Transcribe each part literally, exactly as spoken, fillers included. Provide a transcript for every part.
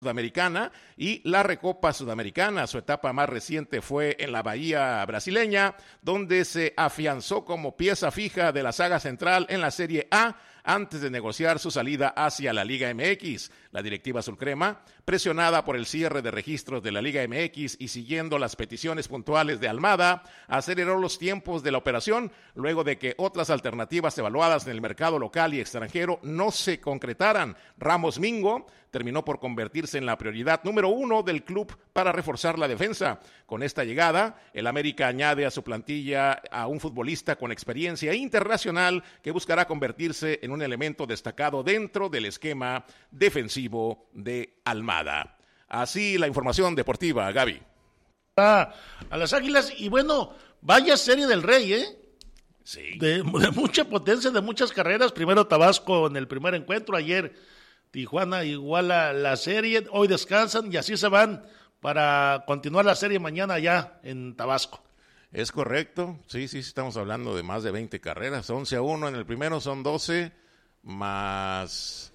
Sudamericana y la Recopa Sudamericana. Su etapa más reciente fue en la Bahía brasileña, donde se afianzó como pieza fija de la saga central en la Serie A antes de negociar su salida hacia la Liga M X. La directiva azulcrema, presionada por el cierre de registros de la Liga M X y siguiendo las peticiones puntuales de Almada, aceleró los tiempos de la operación luego de que otras alternativas evaluadas en el mercado local y extranjero no se concretaran. Ramos Mingo terminó por convertirse en la prioridad número uno del club para reforzar la defensa. Con esta llegada, el América añade a su plantilla a un futbolista con experiencia internacional que buscará convertirse en un elemento destacado dentro del esquema defensivo de Almada. Así la información deportiva, Gaby. A, a las Águilas, y bueno, vaya serie del Rey, ¿eh? Sí. De, de mucha potencia, de muchas carreras. Primero Tabasco en el primer encuentro, ayer Tijuana iguala la serie, hoy descansan y así se van para continuar la serie mañana ya en Tabasco. Es correcto, sí, sí, estamos hablando de más de veinte carreras, once a uno en el primero, son doce más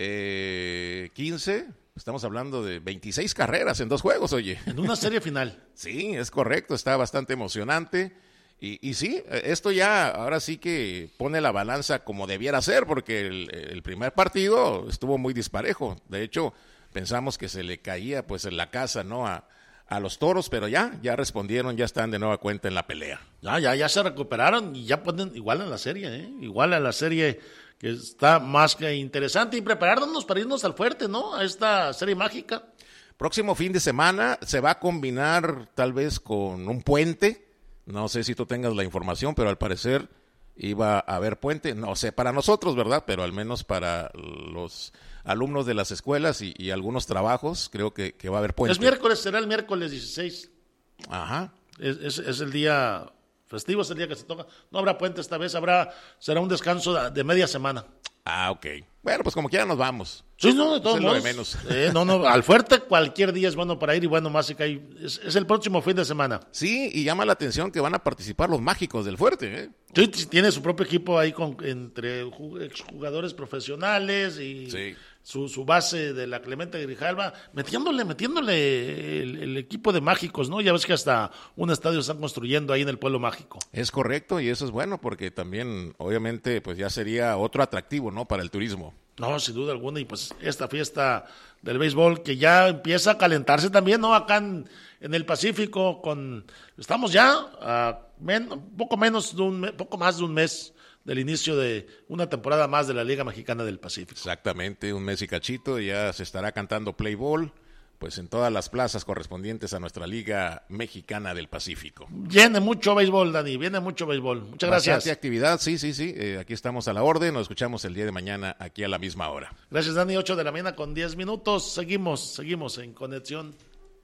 eh, quince, estamos hablando de veintiséis carreras en dos juegos, oye. En una serie final. Sí, es correcto, está bastante emocionante. Y, y sí, esto ya ahora sí que pone la balanza como debiera ser, porque el, el primer partido estuvo muy disparejo. De hecho, pensamos que se le caía pues en la casa, ¿no? A, a los Toros, pero ya, ya respondieron, ya están de nueva cuenta en la pelea. Ya, ya, ya se recuperaron y ya pueden igual en la serie, ¿eh? Igual en la serie que está más que interesante, y prepararnos para irnos al fuerte, ¿no? A esta serie mágica. Próximo fin de semana se va a combinar tal vez con un puente. No sé si tú tengas la información, pero al parecer iba a haber puente, no sé, para nosotros, ¿verdad? Pero al menos para los alumnos de las escuelas y, y algunos trabajos, creo que, que va a haber puente. Es miércoles, será el miércoles dieciséis. Ajá. Es, es, es el día festivo, es el día que se toca. No habrá puente esta vez, habrá será un descanso de, de media semana. Ah, ok. Bueno, pues como quiera nos vamos. Sí, no, de todos es modos. Lo de menos. Eh, no, no, al fuerte cualquier día es bueno para ir, y bueno, más si cae, es, es el próximo fin de semana. Sí, y llama la atención que van a participar los mágicos del fuerte, ¿eh? Sí, tiene su propio equipo ahí con entre exjugadores profesionales y sí. su, su base de la Clemente Grijalva, metiéndole, metiéndole el, el equipo de mágicos, ¿no? Ya ves que hasta un estadio están construyendo ahí en el Pueblo Mágico. Es correcto, y eso es bueno porque también, obviamente, pues ya sería otro atractivo, ¿no? Para el turismo. No, sin duda alguna, y pues esta fiesta del béisbol que ya empieza a calentarse también, ¿no? Acá en, en el Pacífico, con estamos ya a men, poco menos de un poco más de un mes del inicio de una temporada más de la Liga Mexicana del Pacífico. Exactamente, un mes y cachito, ya se estará cantando play ball, pues en todas las plazas correspondientes a nuestra Liga Mexicana del Pacífico. Viene mucho béisbol, Dani, viene mucho béisbol. Muchas gracias. Bastante actividad, sí, sí, sí, eh, aquí estamos a la orden, nos escuchamos el día de mañana aquí a la misma hora. Gracias, Dani, ocho de la mañana con diez minutos, seguimos, seguimos en conexión.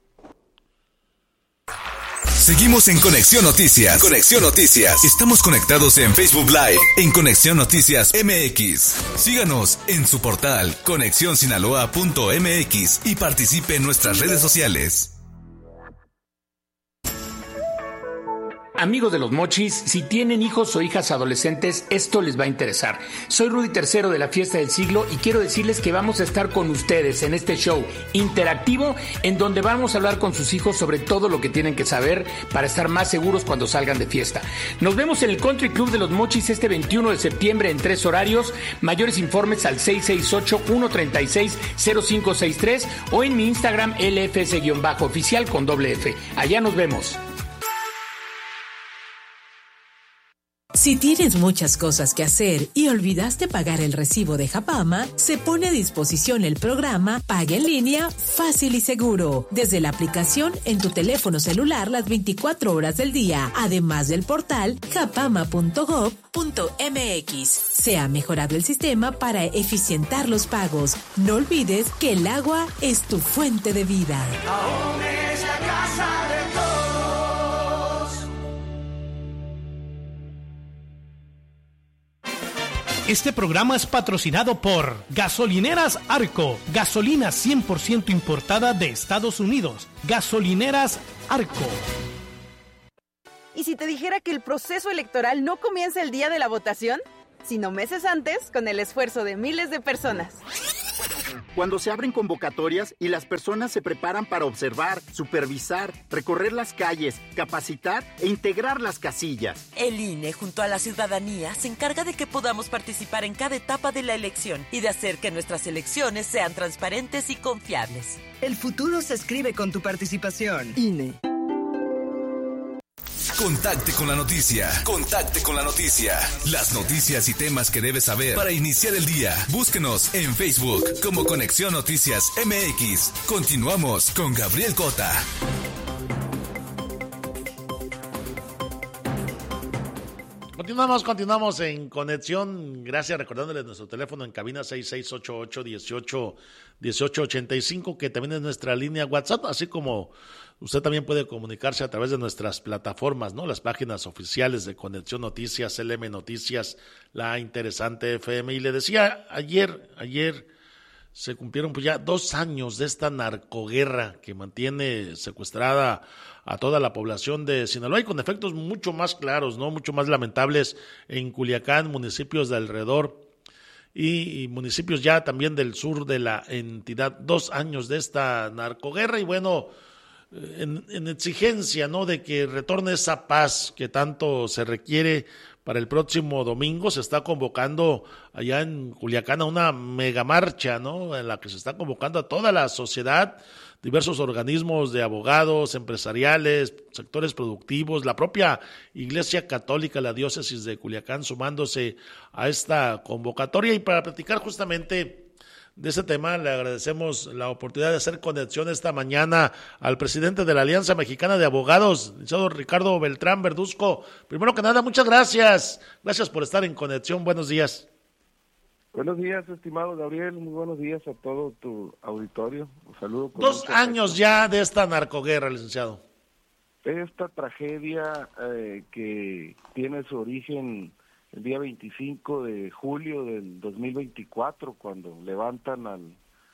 Seguimos en Conexión Noticias. Conexión Noticias. Estamos conectados en Facebook Live en Conexión Noticias M X. Síganos en su portal conexión sinaloa punto m x y participe en nuestras redes sociales. Amigos de los Mochis, si tienen hijos o hijas adolescentes, esto les va a interesar. Soy Rudy Tercero de la Fiesta del Siglo y quiero decirles que vamos a estar con ustedes en este show interactivo en donde vamos a hablar con sus hijos sobre todo lo que tienen que saber para estar más seguros cuando salgan de fiesta. Nos vemos en el Country Club de los Mochis este veintiuno de septiembre en tres horarios. Mayores informes al seis seis ocho, uno tres seis, cero cinco seis tres o en mi Instagram L F S-oficial con doble F. Allá nos vemos. Si tienes muchas cosas que hacer y olvidaste pagar el recibo de Japama, se pone a disposición el programa Paga en Línea Fácil y Seguro, desde la aplicación en tu teléfono celular las veinticuatro horas del día, además del portal japama punto gob punto m x. Se ha mejorado el sistema para eficientar los pagos. No olvides que el agua es tu fuente de vida. Aún es la casa de todos. Este programa es patrocinado por Gasolineras Arco, gasolina cien por ciento importada de Estados Unidos. Gasolineras Arco. ¿Y si te dijera que el proceso electoral no comienza el día de la votación, sino meses antes con el esfuerzo de miles de personas? Cuando se abren convocatorias y las personas se preparan para observar, supervisar, recorrer las calles, capacitar e integrar las casillas. El I N E, junto a la ciudadanía, se encarga de que podamos participar en cada etapa de la elección y de hacer que nuestras elecciones sean transparentes y confiables. El futuro se escribe con tu participación. I N E. Contacte con la noticia. Contacte con la noticia. Las noticias y temas que debes saber para iniciar el día. Búsquenos en Facebook como Conexión Noticias M X. Continuamos con Gabriel Cota. Continuamos, continuamos en conexión. Gracias, recordándoles nuestro teléfono en cabina seis seis ocho ocho, dieciocho, dieciocho ochenta y cinco, que también es nuestra línea WhatsApp, así como usted también puede comunicarse a través de nuestras plataformas, ¿no? Las páginas oficiales de Conexión Noticias, L M Noticias, La Interesante F M. Y le decía, ayer, ayer se cumplieron pues ya dos años de esta narcoguerra que mantiene secuestrada a toda la población de Sinaloa y con efectos mucho más claros, ¿no? Mucho más lamentables en Culiacán, municipios de alrededor y, y municipios ya también del sur de la entidad. Dos años de esta narcoguerra y bueno, en, en exigencia, ¿no? De que retorne esa paz que tanto se requiere. Para el próximo domingo se está convocando allá en Culiacán a una megamarcha, ¿no? En la que se está convocando a toda la sociedad, diversos organismos de abogados, empresariales, sectores productivos, la propia Iglesia Católica, la diócesis de Culiacán, sumándose a esta convocatoria. Y para platicar justamente de ese tema, le agradecemos la oportunidad de hacer conexión esta mañana al presidente de la Alianza Mexicana de Abogados, licenciado Ricardo Beltrán Verduzco. Primero que nada, muchas gracias. Gracias por estar en conexión. Buenos días. Buenos días, estimado Gabriel. Muy buenos días a todo tu auditorio. Un saludo. Dos años ya de esta narcoguerra, licenciado. Esta tragedia eh, que tiene su origen el día veinticinco de julio del dos mil veinticuatro, cuando levantan al,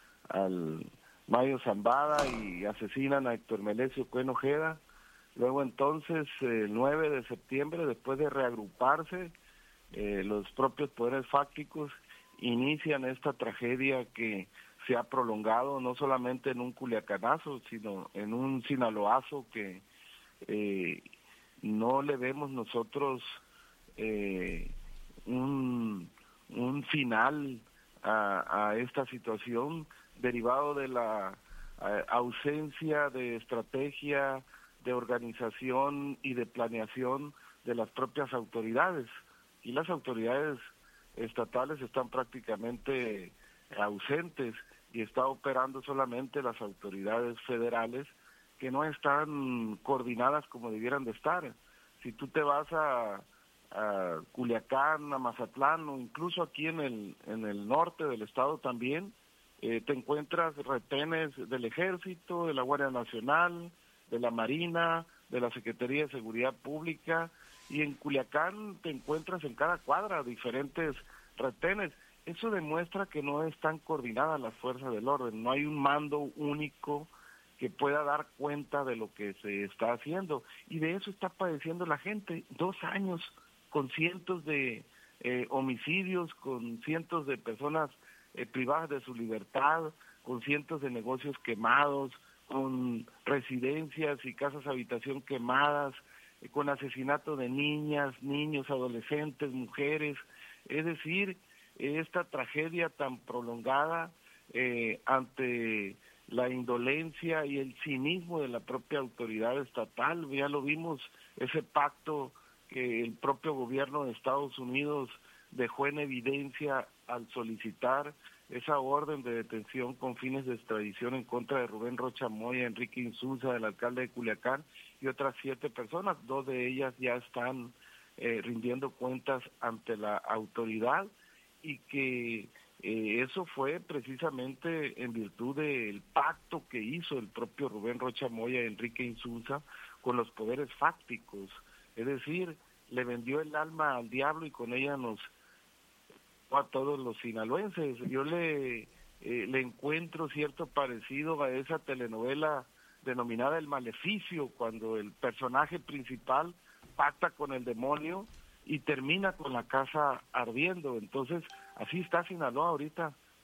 al Mayo Zambada y asesinan a Héctor Melesio Cuen Ojeda. Luego entonces, el nueve de septiembre, después de reagruparse, eh, los propios poderes fácticos inician esta tragedia que se ha prolongado no solamente en un culiacanazo, sino en un sinaloazo que eh, no le vemos nosotros Eh, un, un final a, a esta situación derivado de la a, ausencia de estrategia, de organización y de planeación de las propias autoridades. Y las autoridades estatales están prácticamente ausentes y está operando solamente las autoridades federales que no están coordinadas como debieran de estar. Si tú te vas a a Culiacán, a Mazatlán o incluso aquí en el en el norte del estado también, eh, te encuentras retenes del Ejército, de la Guardia Nacional, de la Marina, de la Secretaría de Seguridad Pública, y en Culiacán te encuentras en cada cuadra diferentes retenes. Eso demuestra que no están coordinadas las fuerzas del orden, no hay un mando único que pueda dar cuenta de lo que se está haciendo, y de eso está padeciendo la gente. Dos años con cientos de eh, homicidios, con cientos de personas eh, privadas de su libertad, con cientos de negocios quemados, con residencias y casas habitación quemadas, eh, con asesinato de niñas, niños, adolescentes, mujeres. Es decir, eh, esta tragedia tan prolongada eh, ante la indolencia y el cinismo de la propia autoridad estatal. Ya lo vimos, ese pacto que el propio gobierno de Estados Unidos dejó en evidencia al solicitar esa orden de detención con fines de extradición en contra de Rubén Rocha Moya, Enrique Insulza, del alcalde de Culiacán, y otras siete personas. Dos de ellas ya están eh, rindiendo cuentas ante la autoridad, y que eh, eso fue precisamente en virtud del pacto que hizo el propio Rubén Rocha Moya, Enrique Insulza, con los poderes fácticos. Es decir, le vendió el alma al diablo y con ella nos a todos los sinaloenses. Yo le eh, le encuentro cierto parecido a esa telenovela denominada El Maleficio, cuando el personaje principal pacta con el demonio y termina con la casa ardiendo. Entonces, así está Sinaloa ahorita,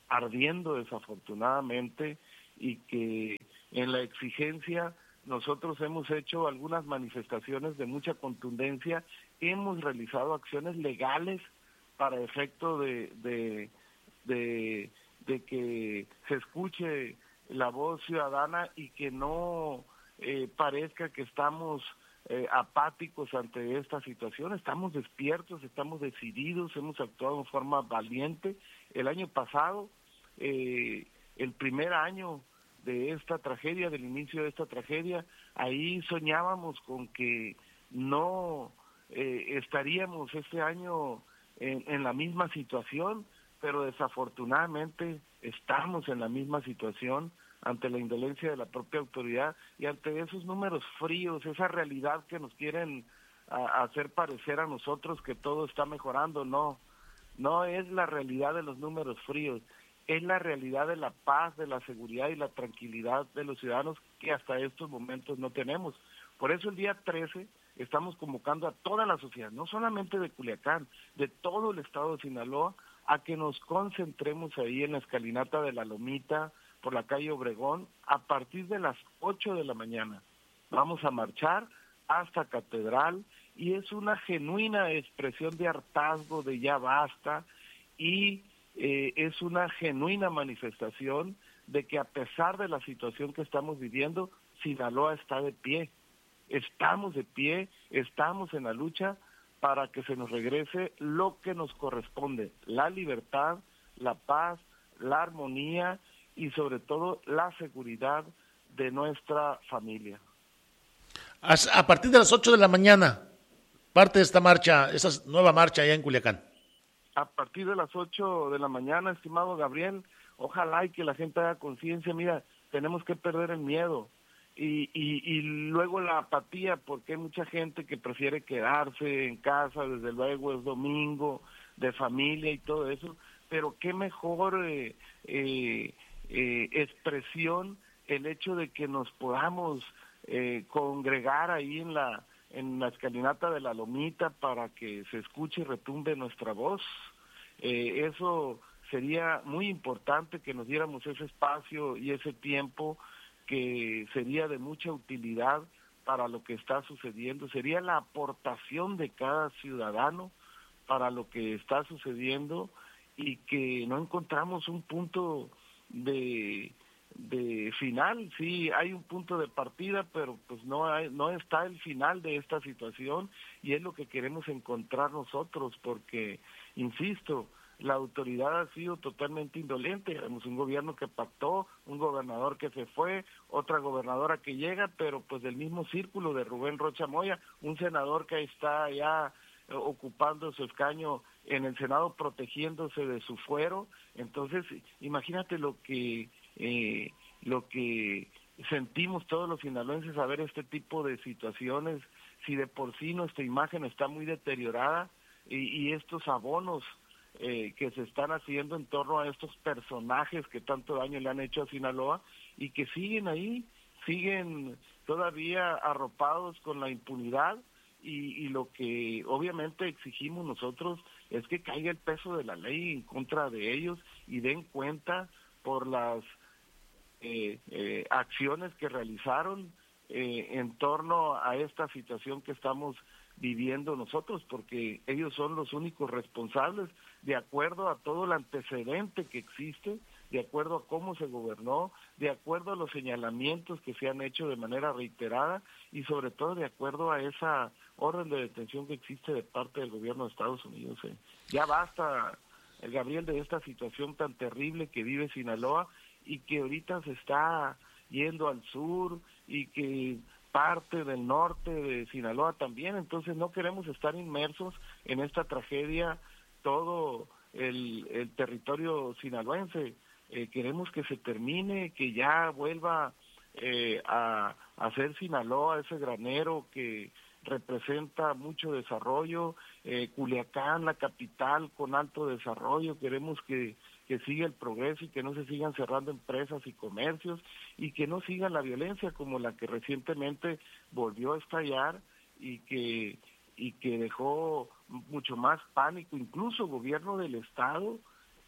ardiendo desafortunadamente, y que en la exigencia nosotros hemos hecho algunas manifestaciones de mucha contundencia, hemos realizado acciones legales para efecto de, de, de, de que se escuche la voz ciudadana y que no eh, parezca que estamos eh, apáticos ante esta situación. Estamos despiertos, estamos decididos, hemos actuado en forma valiente. El año pasado, eh, el primer año de esta tragedia, del inicio de esta tragedia, ahí soñábamos con que no eh, estaríamos este año en, en la misma situación, pero desafortunadamente estamos en la misma situación ante la indolencia de la propia autoridad y ante esos números fríos, esa realidad que nos quieren a, hacer parecer a nosotros que todo está mejorando. No, no es la realidad de los números fríos, es la realidad de la paz, de la seguridad y la tranquilidad de los ciudadanos que hasta estos momentos no tenemos. Por eso el día trece estamos convocando a toda la sociedad, no solamente de Culiacán, de todo el estado de Sinaloa, a que nos concentremos ahí en la escalinata de la Lomita, por la calle Obregón, a partir de las ocho de la mañana. Vamos a marchar hasta Catedral y es una genuina expresión de hartazgo, de ya basta, y eh, es una genuina manifestación de que a pesar de la situación que estamos viviendo, Sinaloa está de pie. Estamos de pie, estamos en la lucha para que se nos regrese lo que nos corresponde, la libertad, la paz, la armonía y sobre todo la seguridad de nuestra familia. A partir de las ocho de la mañana, parte de esta marcha, esa nueva marcha allá en Culiacán. A partir de las ocho de la mañana, estimado Gabriel, ojalá y que la gente haga conciencia. Mira, tenemos que perder el miedo y, y, y luego la apatía, porque hay mucha gente que prefiere quedarse en casa, desde luego es domingo, de familia y todo eso, pero qué mejor eh, eh, eh, expresión el hecho de que nos podamos eh, congregar ahí en la en la escalinata de la Lomita para que se escuche y retumbe nuestra voz. Eh, eso sería muy importante, que nos diéramos ese espacio y ese tiempo, que sería de mucha utilidad para lo que está sucediendo. Sería la aportación de cada ciudadano para lo que está sucediendo y que no encontramos un punto de de final. Sí, hay un punto de partida, pero pues no hay, no está el final de esta situación, y es lo que queremos encontrar nosotros, porque, insisto, la autoridad ha sido totalmente indolente. Tenemos un gobierno que pactó, un gobernador que se fue, otra gobernadora que llega, pero pues del mismo círculo de Rubén Rocha Moya, un senador que está ya eh, ocupando su escaño en el Senado, protegiéndose de su fuero. Entonces, imagínate lo que Eh, lo que sentimos todos los sinaloenses a ver este tipo de situaciones, si de por sí nuestra imagen está muy deteriorada y, y estos abonos eh, que se están haciendo en torno a estos personajes que tanto daño le han hecho a Sinaloa y que siguen ahí, siguen todavía arropados con la impunidad, y, y lo que obviamente exigimos nosotros es que caiga el peso de la ley en contra de ellos y den cuenta por las Eh, eh, acciones que realizaron eh, en torno a esta situación que estamos viviendo nosotros, porque ellos son los únicos responsables, de acuerdo a todo el antecedente que existe, de acuerdo a cómo se gobernó, de acuerdo a los señalamientos que se han hecho de manera reiterada y sobre todo de acuerdo a esa orden de detención que existe de parte del gobierno de Estados Unidos. Eh. Ya basta, Gabriel, de esta situación tan terrible que vive Sinaloa y que ahorita se está yendo al sur y que parte del norte de Sinaloa también. Entonces no queremos estar inmersos en esta tragedia todo el, el territorio sinaloense. Eh, queremos que se termine, que ya vuelva eh, a, a ser Sinaloa ese granero que representa mucho desarrollo, eh, Culiacán, la capital con alto desarrollo. Queremos que que siga el progreso y que no se sigan cerrando empresas y comercios y que no siga la violencia como la que recientemente volvió a estallar y que y que dejó mucho más pánico. Incluso el gobierno del estado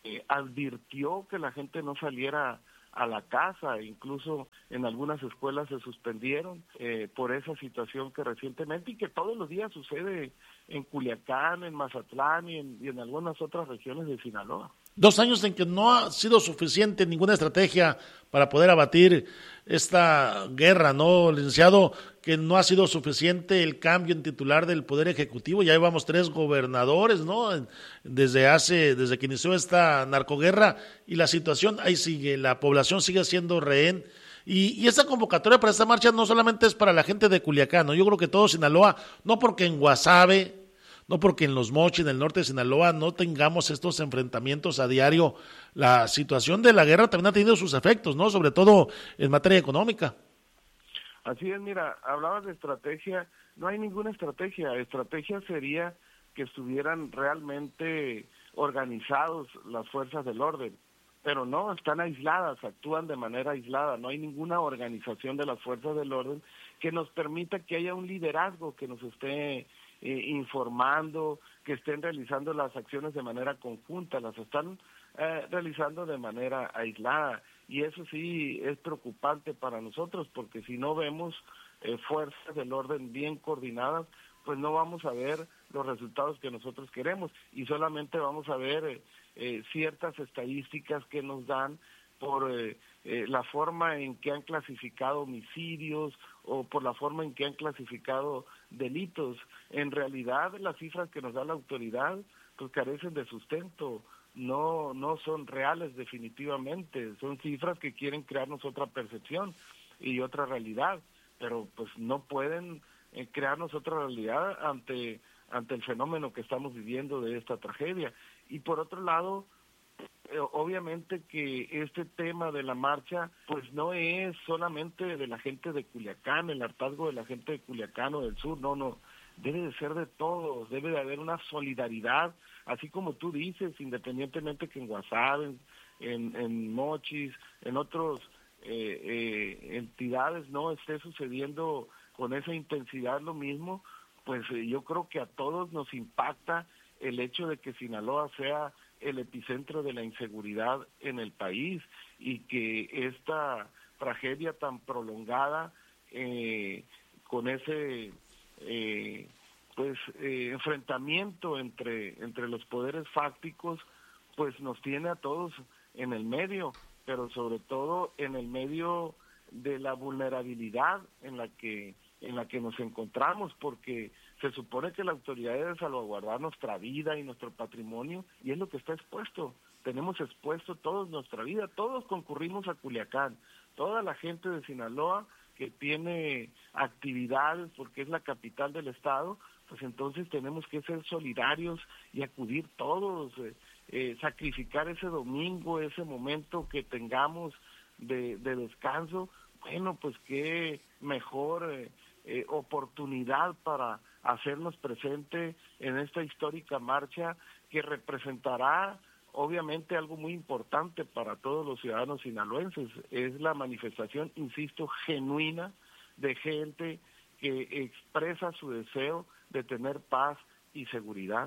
eh, advirtió que la gente no saliera a la casa, incluso en algunas escuelas se suspendieron eh, por esa situación que recientemente y que todos los días sucede en Culiacán, en Mazatlán y en, y en algunas otras regiones de Sinaloa. Dos años en que no ha sido suficiente ninguna estrategia para poder abatir esta guerra, ¿no, licenciado? Que no ha sido suficiente el cambio en titular del Poder Ejecutivo. Ya llevamos tres gobernadores, ¿no? Desde hace, desde que inició esta narcoguerra y la situación ahí sigue, la población sigue siendo rehén. Y, y esta convocatoria para esta marcha no solamente es para la gente de Culiacán, ¿no? Yo creo que todo Sinaloa, no porque en Guasave, no porque en Los Mochis, en el norte de Sinaloa, no tengamos estos enfrentamientos a diario. La situación de la guerra también ha tenido sus efectos, ¿no? Sobre todo en materia económica. Así es, mira, hablabas de estrategia, no hay ninguna estrategia. Estrategia sería que estuvieran realmente organizados las fuerzas del orden, pero no, están aisladas, actúan de manera aislada, no hay ninguna organización de las fuerzas del orden que nos permita que haya un liderazgo que nos esté Eh, informando, que estén realizando las acciones de manera conjunta, las están eh, realizando de manera aislada, y eso sí es preocupante para nosotros, porque si no vemos eh, fuerzas del orden bien coordinadas, pues no vamos a ver los resultados que nosotros queremos, y solamente vamos a ver eh, eh, ciertas estadísticas que nos dan por eh, eh, la forma en que han clasificado homicidios o por la forma en que han clasificado delitos. En realidad, las cifras que nos da la autoridad pues carecen de sustento, no no son reales definitivamente, son cifras que quieren crearnos otra percepción y otra realidad, pero pues no pueden eh, crearnos otra realidad ante ante el fenómeno que estamos viviendo de esta tragedia. Y por otro lado, obviamente que este tema de la marcha pues no es solamente de la gente de Culiacán, el hartazgo de la gente de Culiacán o del sur, no, no, debe de ser de todos, debe de haber una solidaridad, así como tú dices, independientemente que en Guasave, en, en, en Mochis, en otros eh, eh, entidades no esté sucediendo con esa intensidad lo mismo, pues eh, yo creo que a todos nos impacta el hecho de que Sinaloa sea el epicentro de la inseguridad en el país y que esta tragedia tan prolongada eh, con ese eh, pues eh, enfrentamiento entre entre los poderes fácticos pues nos tiene a todos en el medio, pero sobre todo en el medio de la vulnerabilidad en la que en la que nos encontramos, porque se supone que la autoridad debe salvaguardar nuestra vida y nuestro patrimonio, y es lo que está expuesto. Tenemos expuesto todos nuestra vida, todos concurrimos a Culiacán, toda la gente de Sinaloa que tiene actividades porque es la capital del estado, pues entonces tenemos que ser solidarios y acudir todos, eh, eh, sacrificar ese domingo, ese momento que tengamos de, de descanso. Bueno, pues qué mejor eh, eh, oportunidad para hacernos presente en esta histórica marcha que representará obviamente algo muy importante para todos los ciudadanos sinaloenses. Es la manifestación, insisto, genuina de gente que expresa su deseo de tener paz y seguridad.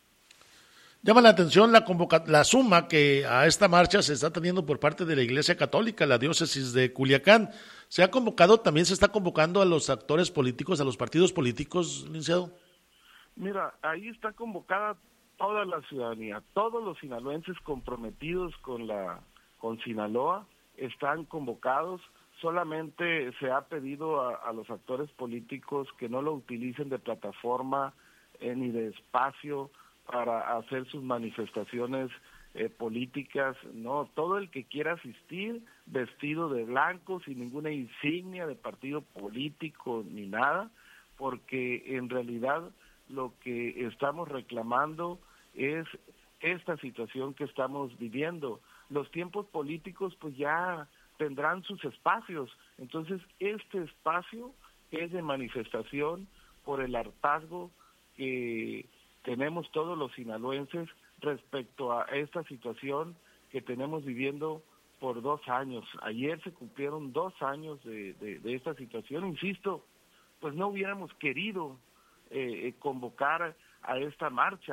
Llama la atención la, convoca- la suma que a esta marcha se está teniendo por parte de la Iglesia Católica, la diócesis de Culiacán. Se ha convocado, también se está convocando a los actores políticos, a los partidos políticos, licenciado. Mira, ahí está convocada toda la ciudadanía, todos los sinaloenses comprometidos con la con Sinaloa están convocados. Solamente se ha pedido a, a los actores políticos que no lo utilicen de plataforma eh, ni de espacio para hacer sus manifestaciones eh, políticas, no, todo el que quiera asistir vestido de blanco, sin ninguna insignia de partido político ni nada, porque en realidad lo que estamos reclamando es esta situación que estamos viviendo. Los tiempos políticos pues ya tendrán sus espacios, entonces este espacio es de manifestación por el hartazgo que tenemos todos los sinaloenses respecto a esta situación que tenemos viviendo por dos años. Ayer se cumplieron dos años de, de, de esta situación. Insisto, pues no hubiéramos querido eh, convocar a esta marcha.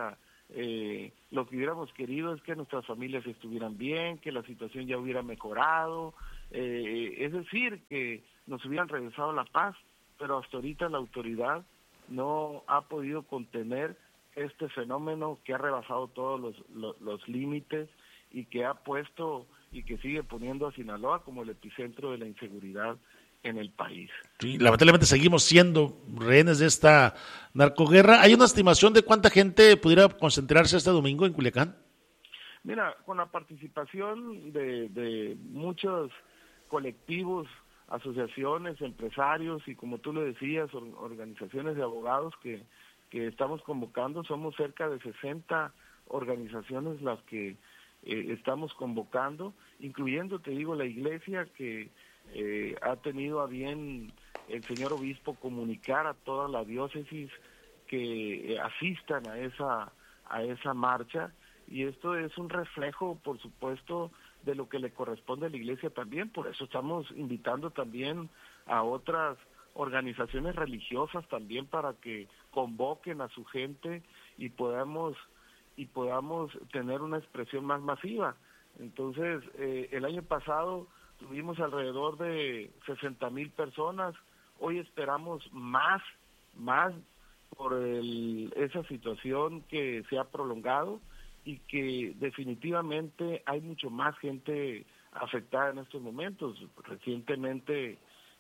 Eh, lo que hubiéramos querido es que nuestras familias estuvieran bien, que la situación ya hubiera mejorado, eh, es decir, que nos hubieran regresado la paz, pero hasta ahorita la autoridad no ha podido contener este fenómeno que ha rebasado todos los, los, los límites y que ha puesto y que sigue poniendo a Sinaloa como el epicentro de la inseguridad en el país. Sí, lamentablemente seguimos siendo rehenes de esta narcoguerra. ¿Hay una estimación de cuánta gente pudiera concentrarse este domingo en Culiacán? Mira, con la participación de, de muchos colectivos, asociaciones, empresarios y, como tú lo decías, or, organizaciones de abogados que, que estamos convocando, somos cerca de sesenta organizaciones las que eh, estamos convocando, incluyendo, te digo, la iglesia que Eh, ha tenido a bien el señor obispo comunicar a toda la diócesis que eh, asistan a esa a esa marcha, y esto es un reflejo, por supuesto, de lo que le corresponde a la iglesia también. Por eso estamos invitando también a otras organizaciones religiosas también para que convoquen a su gente y podamos y podamos tener una expresión más masiva. Entonces, eh, el año pasado tuvimos alrededor de sesenta mil personas, hoy esperamos más, más por el, esa situación que se ha prolongado y que definitivamente hay mucho más gente afectada en estos momentos. Recientemente,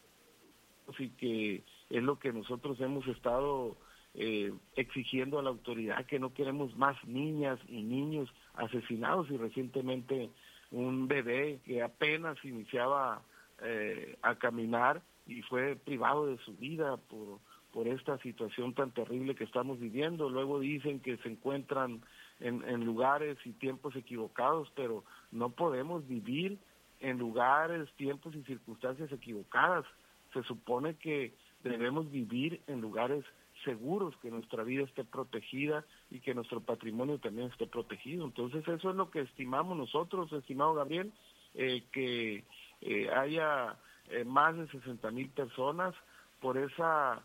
así que es lo que nosotros hemos estado eh, exigiendo a la autoridad, que no queremos más niñas y niños asesinados, y recientemente un bebé que apenas iniciaba eh, a caminar y fue privado de su vida por, por esta situación tan terrible que estamos viviendo. Luego dicen que se encuentran en, en lugares y tiempos equivocados, pero no podemos vivir en lugares, tiempos y circunstancias equivocadas. Se supone que debemos vivir en lugares seguros, que nuestra vida esté protegida y que nuestro patrimonio también esté protegido. Entonces eso es lo que estimamos nosotros, estimado Gabriel, eh, que eh, haya eh, más de sesenta mil personas por esas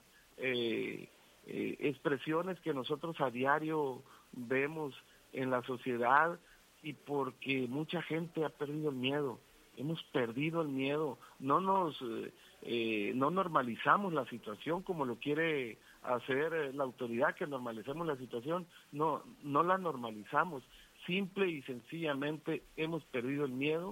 eh, eh, expresiones que nosotros a diario vemos en la sociedad y porque mucha gente ha perdido el miedo. Hemos perdido el miedo, no nos eh, no normalizamos la situación como lo quiere hacer la autoridad, que normalicemos la situación. No, no la normalizamos, simple y sencillamente hemos perdido el miedo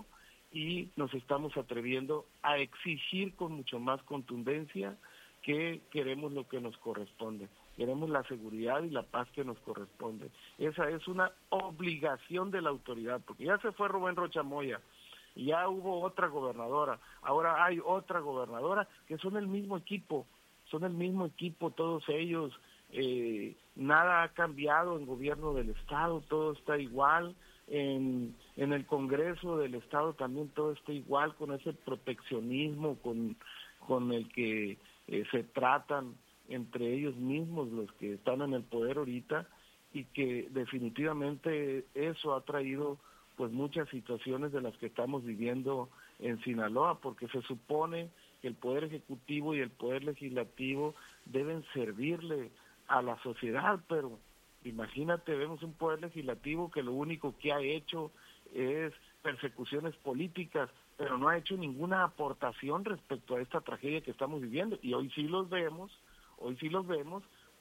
y nos estamos atreviendo a exigir con mucho más contundencia que queremos lo que nos corresponde. Queremos la seguridad y la paz que nos corresponde. Esa es una obligación de la autoridad, porque ya se fue Rubén Rocha Moya, ya hubo otra gobernadora, ahora hay otra gobernadora, que son el mismo equipo, son el mismo equipo todos ellos, eh, nada ha cambiado en gobierno del Estado, todo está igual, en, en el Congreso del Estado también todo está igual, con ese proteccionismo con, con el que eh, se tratan entre ellos mismos los que están en el poder ahorita, y que definitivamente eso ha traído pues muchas situaciones de las que estamos viviendo en Sinaloa, porque se supone que el Poder Ejecutivo y el Poder Legislativo deben servirle a la sociedad, pero imagínate, vemos un Poder Legislativo que lo único que ha hecho es persecuciones políticas, pero no ha hecho ninguna aportación respecto a esta tragedia que estamos viviendo, y hoy sí los vemos, hoy sí los vemos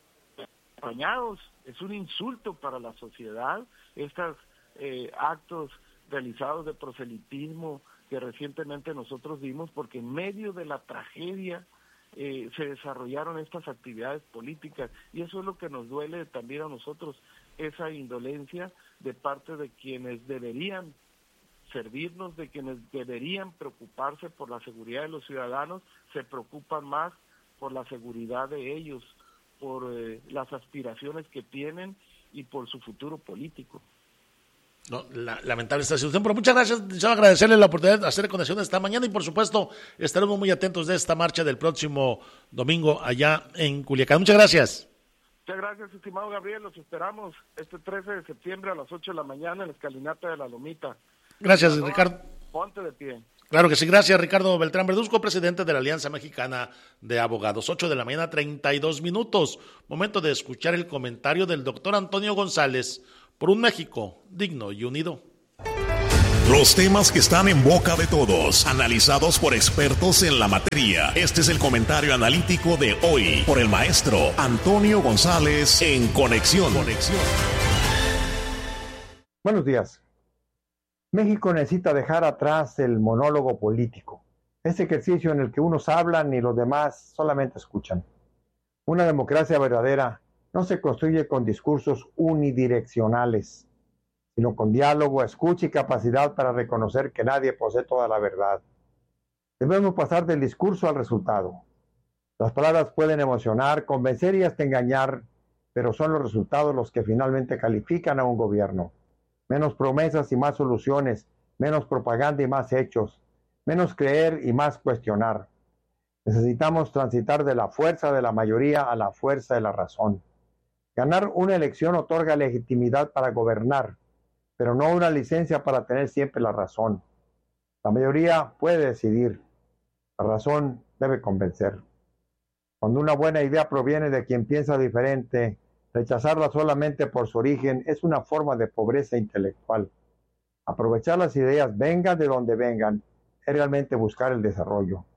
acompañados. Es un insulto para la sociedad estos eh, actos realizados de proselitismo que recientemente nosotros vimos, porque en medio de la tragedia eh, se desarrollaron estas actividades políticas, y eso es lo que nos duele también a nosotros, esa indolencia de parte de quienes deberían servirnos, de quienes deberían preocuparse por la seguridad de los ciudadanos, se preocupan más por la seguridad de ellos, por eh, las aspiraciones que tienen y por su futuro político. No, la, lamentable esta situación, pero muchas gracias. Deseo agradecerle la oportunidad de hacer conexión esta mañana, y por supuesto estaremos muy atentos de esta marcha del próximo domingo allá en Culiacán. Muchas gracias. Muchas gracias, estimado Gabriel. Los esperamos este trece de septiembre a las ocho de la mañana en la escalinata de la Lomita. Gracias, no, Ricardo. Ponte de pie. Claro que sí, gracias Ricardo Beltrán Verduzco, presidente de la Alianza Mexicana de Abogados. ocho de la mañana, treinta y dos minutos. Momento de escuchar el comentario del doctor Antonio González por un México digno y unido. Los temas que están en boca de todos, analizados por expertos en la materia. Este es el comentario analítico de hoy por el maestro Antonio González en Conexión. Conexión. Buenos días. México necesita dejar atrás el monólogo político, ese ejercicio en el que unos hablan y los demás solamente escuchan. Una democracia verdadera no se construye con discursos unidireccionales, sino con diálogo, escucha y capacidad para reconocer que nadie posee toda la verdad. Debemos pasar del discurso al resultado. Las palabras pueden emocionar, convencer y hasta engañar, pero son los resultados los que finalmente califican a un gobierno. Menos promesas y más soluciones, menos propaganda y más hechos, menos creer y más cuestionar. Necesitamos transitar de la fuerza de la mayoría a la fuerza de la razón. Ganar una elección otorga legitimidad para gobernar, pero no una licencia para tener siempre la razón. La mayoría puede decidir, la razón debe convencer. Cuando una buena idea proviene de quien piensa diferente, rechazarla solamente por su origen es una forma de pobreza intelectual. Aprovechar las ideas, vengan de donde vengan, es realmente buscar el desarrollo.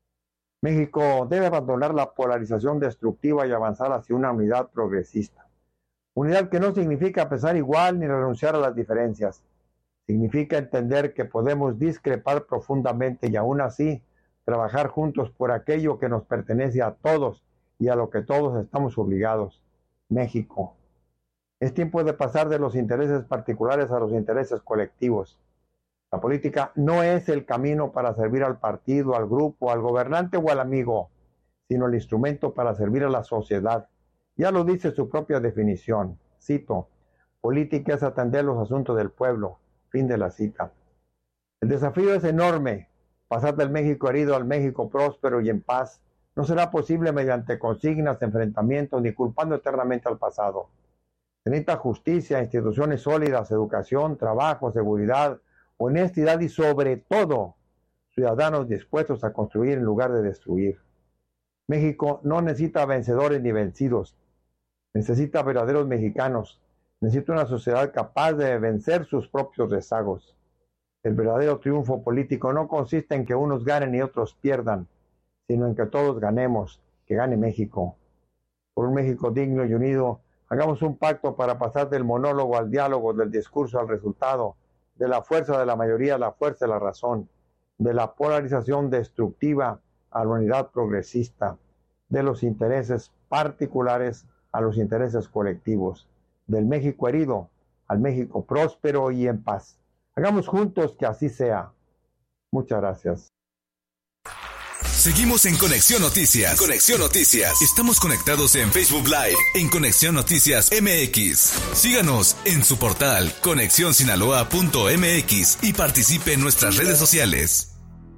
México debe abandonar la polarización destructiva y avanzar hacia una unidad progresista. Unidad que no significa pensar igual ni renunciar a las diferencias. Significa entender que podemos discrepar profundamente y aún así trabajar juntos por aquello que nos pertenece a todos y a lo que todos estamos obligados. México. Es tiempo de pasar de los intereses particulares a los intereses colectivos. La política no es el camino para servir al partido, al grupo, al gobernante o al amigo, sino el instrumento para servir a la sociedad. Ya lo dice su propia definición. Cito: política es atender los asuntos del pueblo. Fin de la cita. El desafío es enorme. Pasar del México herido al México próspero y en paz no será posible mediante consignas, enfrentamientos, ni culpando eternamente al pasado. Se necesita justicia, instituciones sólidas, educación, trabajo, seguridad, honestidad y sobre todo, ciudadanos dispuestos a construir en lugar de destruir. México no necesita vencedores ni vencidos. Necesita verdaderos mexicanos. Necesita una sociedad capaz de vencer sus propios rezagos. El verdadero triunfo político no consiste en que unos ganen y otros pierdan, sino en que todos ganemos, que gane México. Por un México digno y unido, hagamos un pacto para pasar del monólogo al diálogo, del discurso al resultado, de la fuerza de la mayoría a la fuerza de la razón, de la polarización destructiva a la unidad progresista, de los intereses particulares a los intereses colectivos, del México herido al México próspero y en paz. Hagamos juntos que así sea. Muchas gracias. Seguimos en Conexión Noticias. Conexión Noticias. Estamos conectados en Facebook Live, en Conexión Noticias M X. Síganos en su portal conexión sinaloa punto m x y participe en nuestras redes sociales.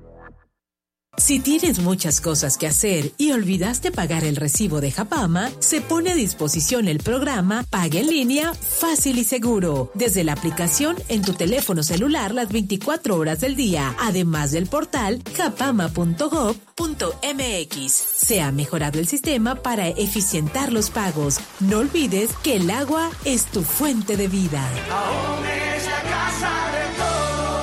Si tienes muchas cosas que hacer y olvidaste pagar el recibo de Japama, se pone a disposición el programa Paga en línea fácil y seguro, desde la aplicación en tu teléfono celular las veinticuatro horas del día, además del portal japama punto gob punto m x. Se ha mejorado el sistema para eficientar los pagos. No olvides que el agua es tu fuente de vida. Aún es la casa de todos.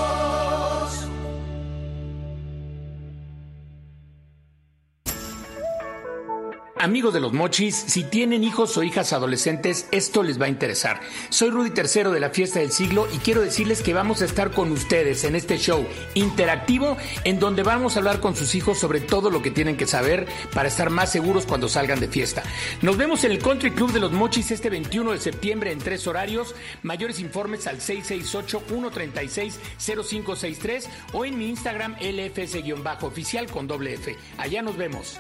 Amigos de los Mochis, si tienen hijos o hijas adolescentes, esto les va a interesar. Soy Rudy Tercero de la Fiesta del Siglo y quiero decirles que vamos a estar con ustedes en este show interactivo en donde vamos a hablar con sus hijos sobre todo lo que tienen que saber para estar más seguros cuando salgan de fiesta. Nos vemos en el Country Club de los Mochis este veintiuno de septiembre en tres horarios. Mayores informes al seis seis ocho, uno tres seis, cero cinco seis tres o en mi Instagram L F S-oficial con doble F. Allá nos vemos.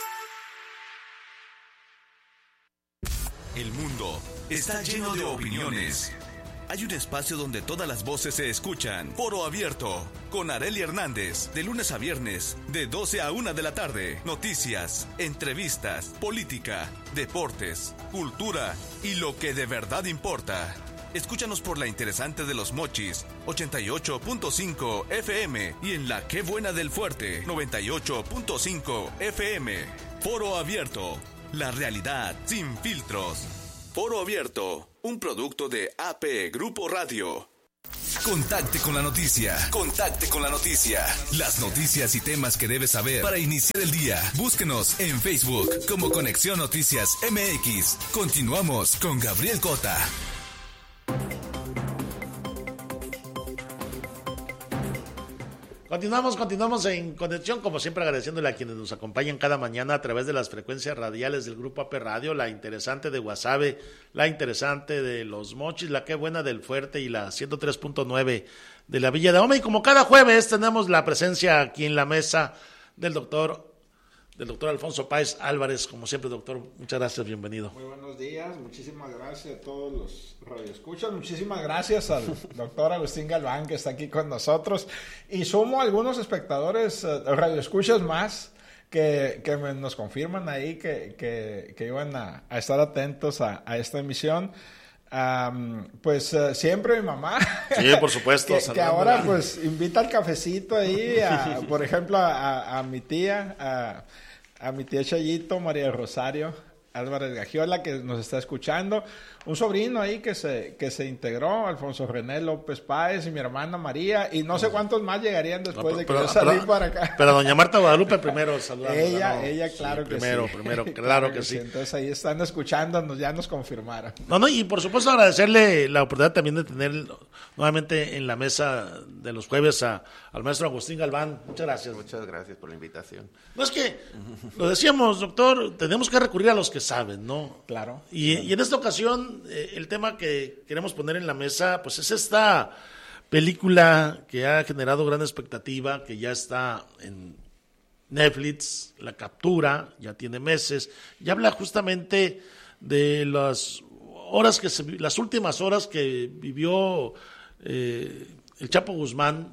El mundo está lleno de opiniones. Hay un espacio donde todas las voces se escuchan. Foro Abierto, con Arely Hernández, de lunes a viernes, de doce a una de la tarde. Noticias, entrevistas, política, deportes, cultura y lo que de verdad importa. Escúchanos por la interesante de Los Mochis, ochenta y ocho punto cinco F M, y en la Qué Buena del Fuerte, noventa y ocho punto cinco F M. Foro Abierto, la realidad sin filtros. Foro Abierto, un producto de A P Grupo Radio. Contacte con la noticia. Contacte con la noticia. Las noticias y temas que debes saber para iniciar el día. Búsquenos en Facebook como Conexión Noticias M X. Continuamos con Gabriel Cota. Continuamos, continuamos en conexión, como siempre agradeciéndole a quienes nos acompañan cada mañana a través de las frecuencias radiales del Grupo A P Radio, la interesante de Guasave, la interesante de Los Mochis, la Qué Buena del Fuerte y la ciento tres punto nueve de la Villa de Ahome. Y como cada jueves tenemos la presencia aquí en la mesa del doctor del doctor Alfonso Páez Álvarez. Como siempre, doctor, muchas gracias, bienvenido. Muy buenos días, muchísimas gracias a todos los radioescuchas, muchísimas gracias al doctor Agustín Galván que está aquí con nosotros, y sumo algunos espectadores, uh, radioescuchas más, que, que me, nos confirman ahí que, que, que iban a, a estar atentos a, a esta emisión. Um, pues uh, siempre mi mamá, sí, por supuesto, que, que ahora pues invita al cafecito ahí, a, por ejemplo, a, a mi tía, a, a mi tía Chayito, María Rosario Álvarez Gagiola, que nos está escuchando, un sobrino ahí que se que se integró, Alfonso René López Páez, y mi hermana María, y no sé cuántos más llegarían después no, pero, de que yo salí pero, para acá. Pero doña Marta Guadalupe primero saludamos. Ella, ¿no? ella, claro sí, que primero, sí. Primero, primero, claro que, que sí. Entonces ahí están escuchándonos, ya nos confirmaron. No, no, y por supuesto agradecerle la oportunidad también de tener nuevamente en la mesa de los jueves a, al maestro Agustín Galván. Muchas gracias. Muchas gracias por la invitación. No, es que, lo decíamos, doctor, tenemos que recurrir a los que saben, ¿no? Claro. Y, claro. y en esta ocasión, eh, el tema que queremos poner en la mesa, pues es esta película que ha generado gran expectativa, que ya está en Netflix, La Captura, ya tiene meses, y habla justamente de las horas que se, las últimas horas que vivió eh, el Chapo Guzmán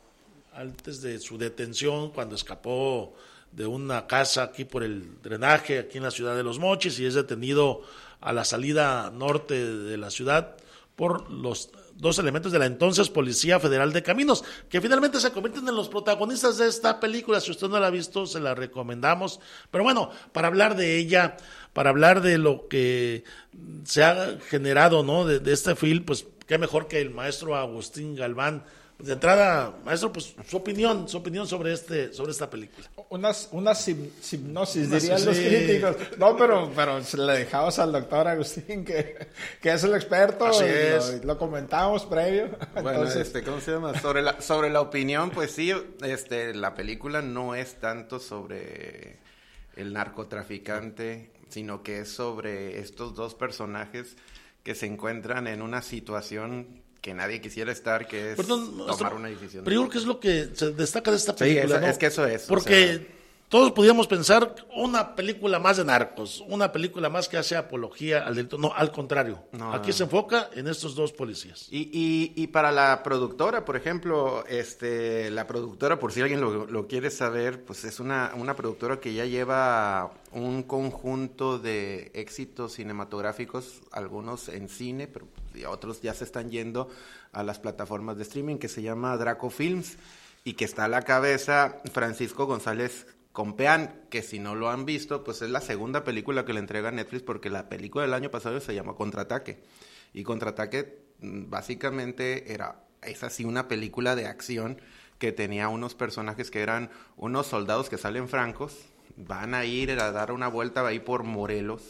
antes de su detención, cuando escapó de una casa aquí por el drenaje, aquí en la ciudad de Los Mochis, y es detenido a la salida norte de la ciudad por los dos elementos de la entonces Policía Federal de Caminos, que finalmente se convierten en los protagonistas de esta película. Si usted no la ha visto, se la recomendamos. Pero bueno, para hablar de ella, para hablar de lo que se ha generado, ¿no?, de, de este film, pues qué mejor que el maestro Agustín Galván. De entrada, maestro, pues su opinión, su opinión sobre este, sobre esta película. Unas, una sim, hipnosis, Una dirían sí. los críticos. No, pero, pero le dejamos al doctor Agustín, que, que es el experto. Así y es. Lo, lo comentamos previo. Bueno, Entonces, este, ¿cómo se llama? Sobre la, sobre la opinión, pues sí, este, la película no es tanto sobre el narcotraficante, sino que es sobre estos dos personajes que se encuentran en una situación que nadie quisiera estar, que es Perdón, tomar maestro, una decisión. Pero yo creo que es lo que se destaca de esta Sí, película, eso- ¿no? es que eso es, o Porque sea- todos podíamos pensar una película más de narcos, una película más que hace apología al delito. No, al contrario. No, Aquí no. se enfoca en estos dos policías. Y, y, y para la productora, por ejemplo, este, la productora, por si alguien lo, lo quiere saber, pues es una, una productora que ya lleva un conjunto de éxitos cinematográficos, algunos en cine, pero y otros ya se están yendo a las plataformas de streaming, que se llama Draco Films, y que está a la cabeza Francisco González Compeán, que si no lo han visto, pues es la segunda película que le entrega Netflix, porque la película del año pasado se llama Contraataque. Y Contraataque mm, básicamente era, es así una película de acción que tenía unos personajes que eran unos soldados que salen francos, van a ir a dar una vuelta ahí por Morelos,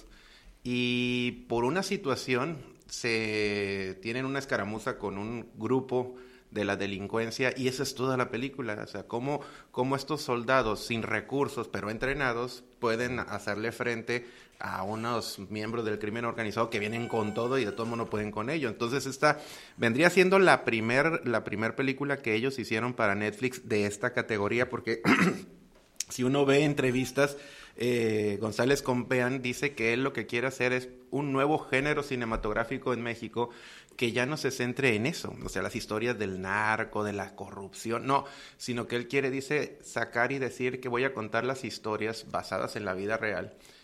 y por una situación se tienen una escaramuza con un grupo de la delincuencia, y esa es toda la película. O sea, cómo, cómo estos soldados sin recursos pero entrenados pueden hacerle frente a unos miembros del crimen organizado que vienen con todo y de todo modo no pueden con ello. Entonces esta vendría siendo la primer, la primer película que ellos hicieron para Netflix de esta categoría, porque si uno ve entrevistas, eh, González Compeán dice que él lo que quiere hacer es un nuevo género cinematográfico en México que ya no se centre en eso, o sea, las historias del narco, de la corrupción, no, sino que él quiere, dice, sacar y decir que voy a contar las historias basadas en la vida real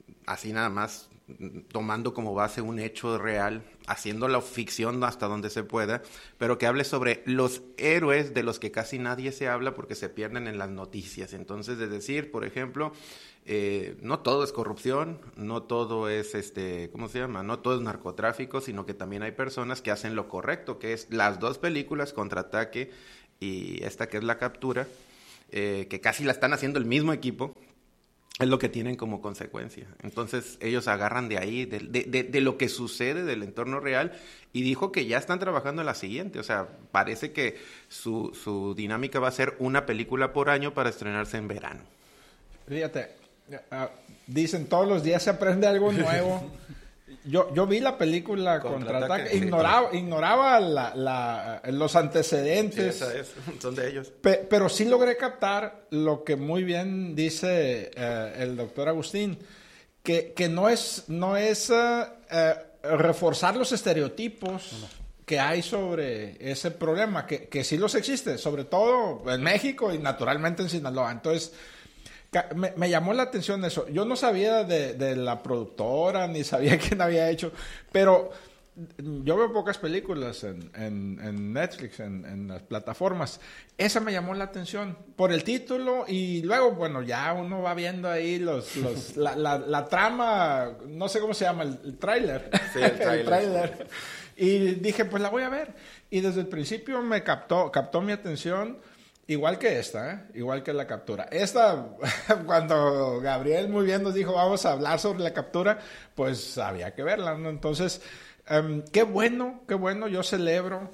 así nada más, tomando como base un hecho real, haciendo la ficción hasta donde se pueda, pero que hable sobre los héroes de los que casi nadie se habla porque se pierden en las noticias. Entonces, de decir, por ejemplo, eh, no todo es corrupción, no todo es, este, ¿cómo se llama? No todo es narcotráfico, sino que también hay personas que hacen lo correcto, que es las dos películas, Contraataque y esta que es La Captura, eh, que casi la están haciendo el mismo equipo. Es lo que tienen como consecuencia. Entonces, ellos agarran de ahí, de, de, de, de lo que sucede del entorno real, y dijo que ya están trabajando en la siguiente. O sea, parece que su, su dinámica va a ser una película por año para estrenarse en verano. Fíjate, uh, dicen todos los días se aprende algo nuevo. Yo, yo vi la película Contraataque, ignoraba, ignoraba la, la, los antecedentes. Sí, esa es, son de ellos. Pe, pero sí logré captar lo que muy bien dice uh, el doctor Agustín, que, que no es, no es uh, uh, reforzar los estereotipos no. que hay sobre ese problema, que, que sí los existe, sobre todo en México y naturalmente en Sinaloa. Entonces, Me, me llamó la atención eso. Yo no sabía de, de la productora, ni sabía quién había hecho, pero yo veo pocas películas en, en, en Netflix, en, en las plataformas. Esa me llamó la atención por el título y luego, bueno, ya uno va viendo ahí los, los la, la, la trama, no sé cómo se llama, el, el tráiler. Sí, el tráiler. el tráiler. Y dije, pues la voy a ver. Y desde el principio me captó, captó mi atención. Igual que esta, ¿eh? Igual que La Captura. Esta, cuando Gabriel muy bien nos dijo, vamos a hablar sobre La Captura, pues había que verla, ¿no? Entonces, um, qué bueno, qué bueno, yo celebro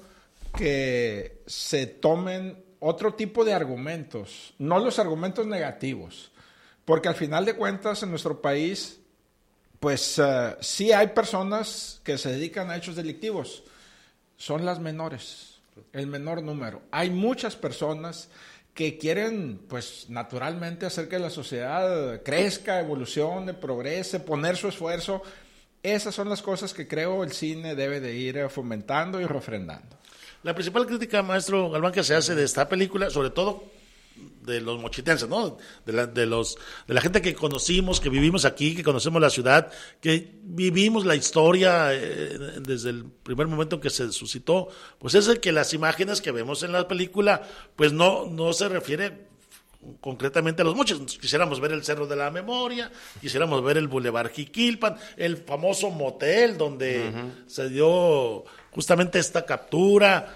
que se tomen otro tipo de argumentos, no los argumentos negativos, porque al final de cuentas en nuestro país, pues uh, sí hay personas que se dedican a hechos delictivos, son las menores. El menor número. Hay muchas personas que quieren, pues, naturalmente hacer que la sociedad crezca, evolucione, progrese, poner su esfuerzo. Esas son las cosas que creo el cine debe de ir fomentando y refrendando. La principal crítica, maestro Galván, que se hace de esta película, sobre todo de los mochitenses, ¿no? De la, de los, de la gente que conocimos, que vivimos aquí, que conocemos la ciudad, que vivimos la historia eh, desde el primer momento que se suscitó, pues es el que las imágenes que vemos en la película, pues no, no se refiere concretamente a los mochis. Quisiéramos ver el Cerro de la Memoria, quisiéramos ver el Boulevard Jiquilpan, el famoso motel donde uh-huh. se dio justamente esta captura.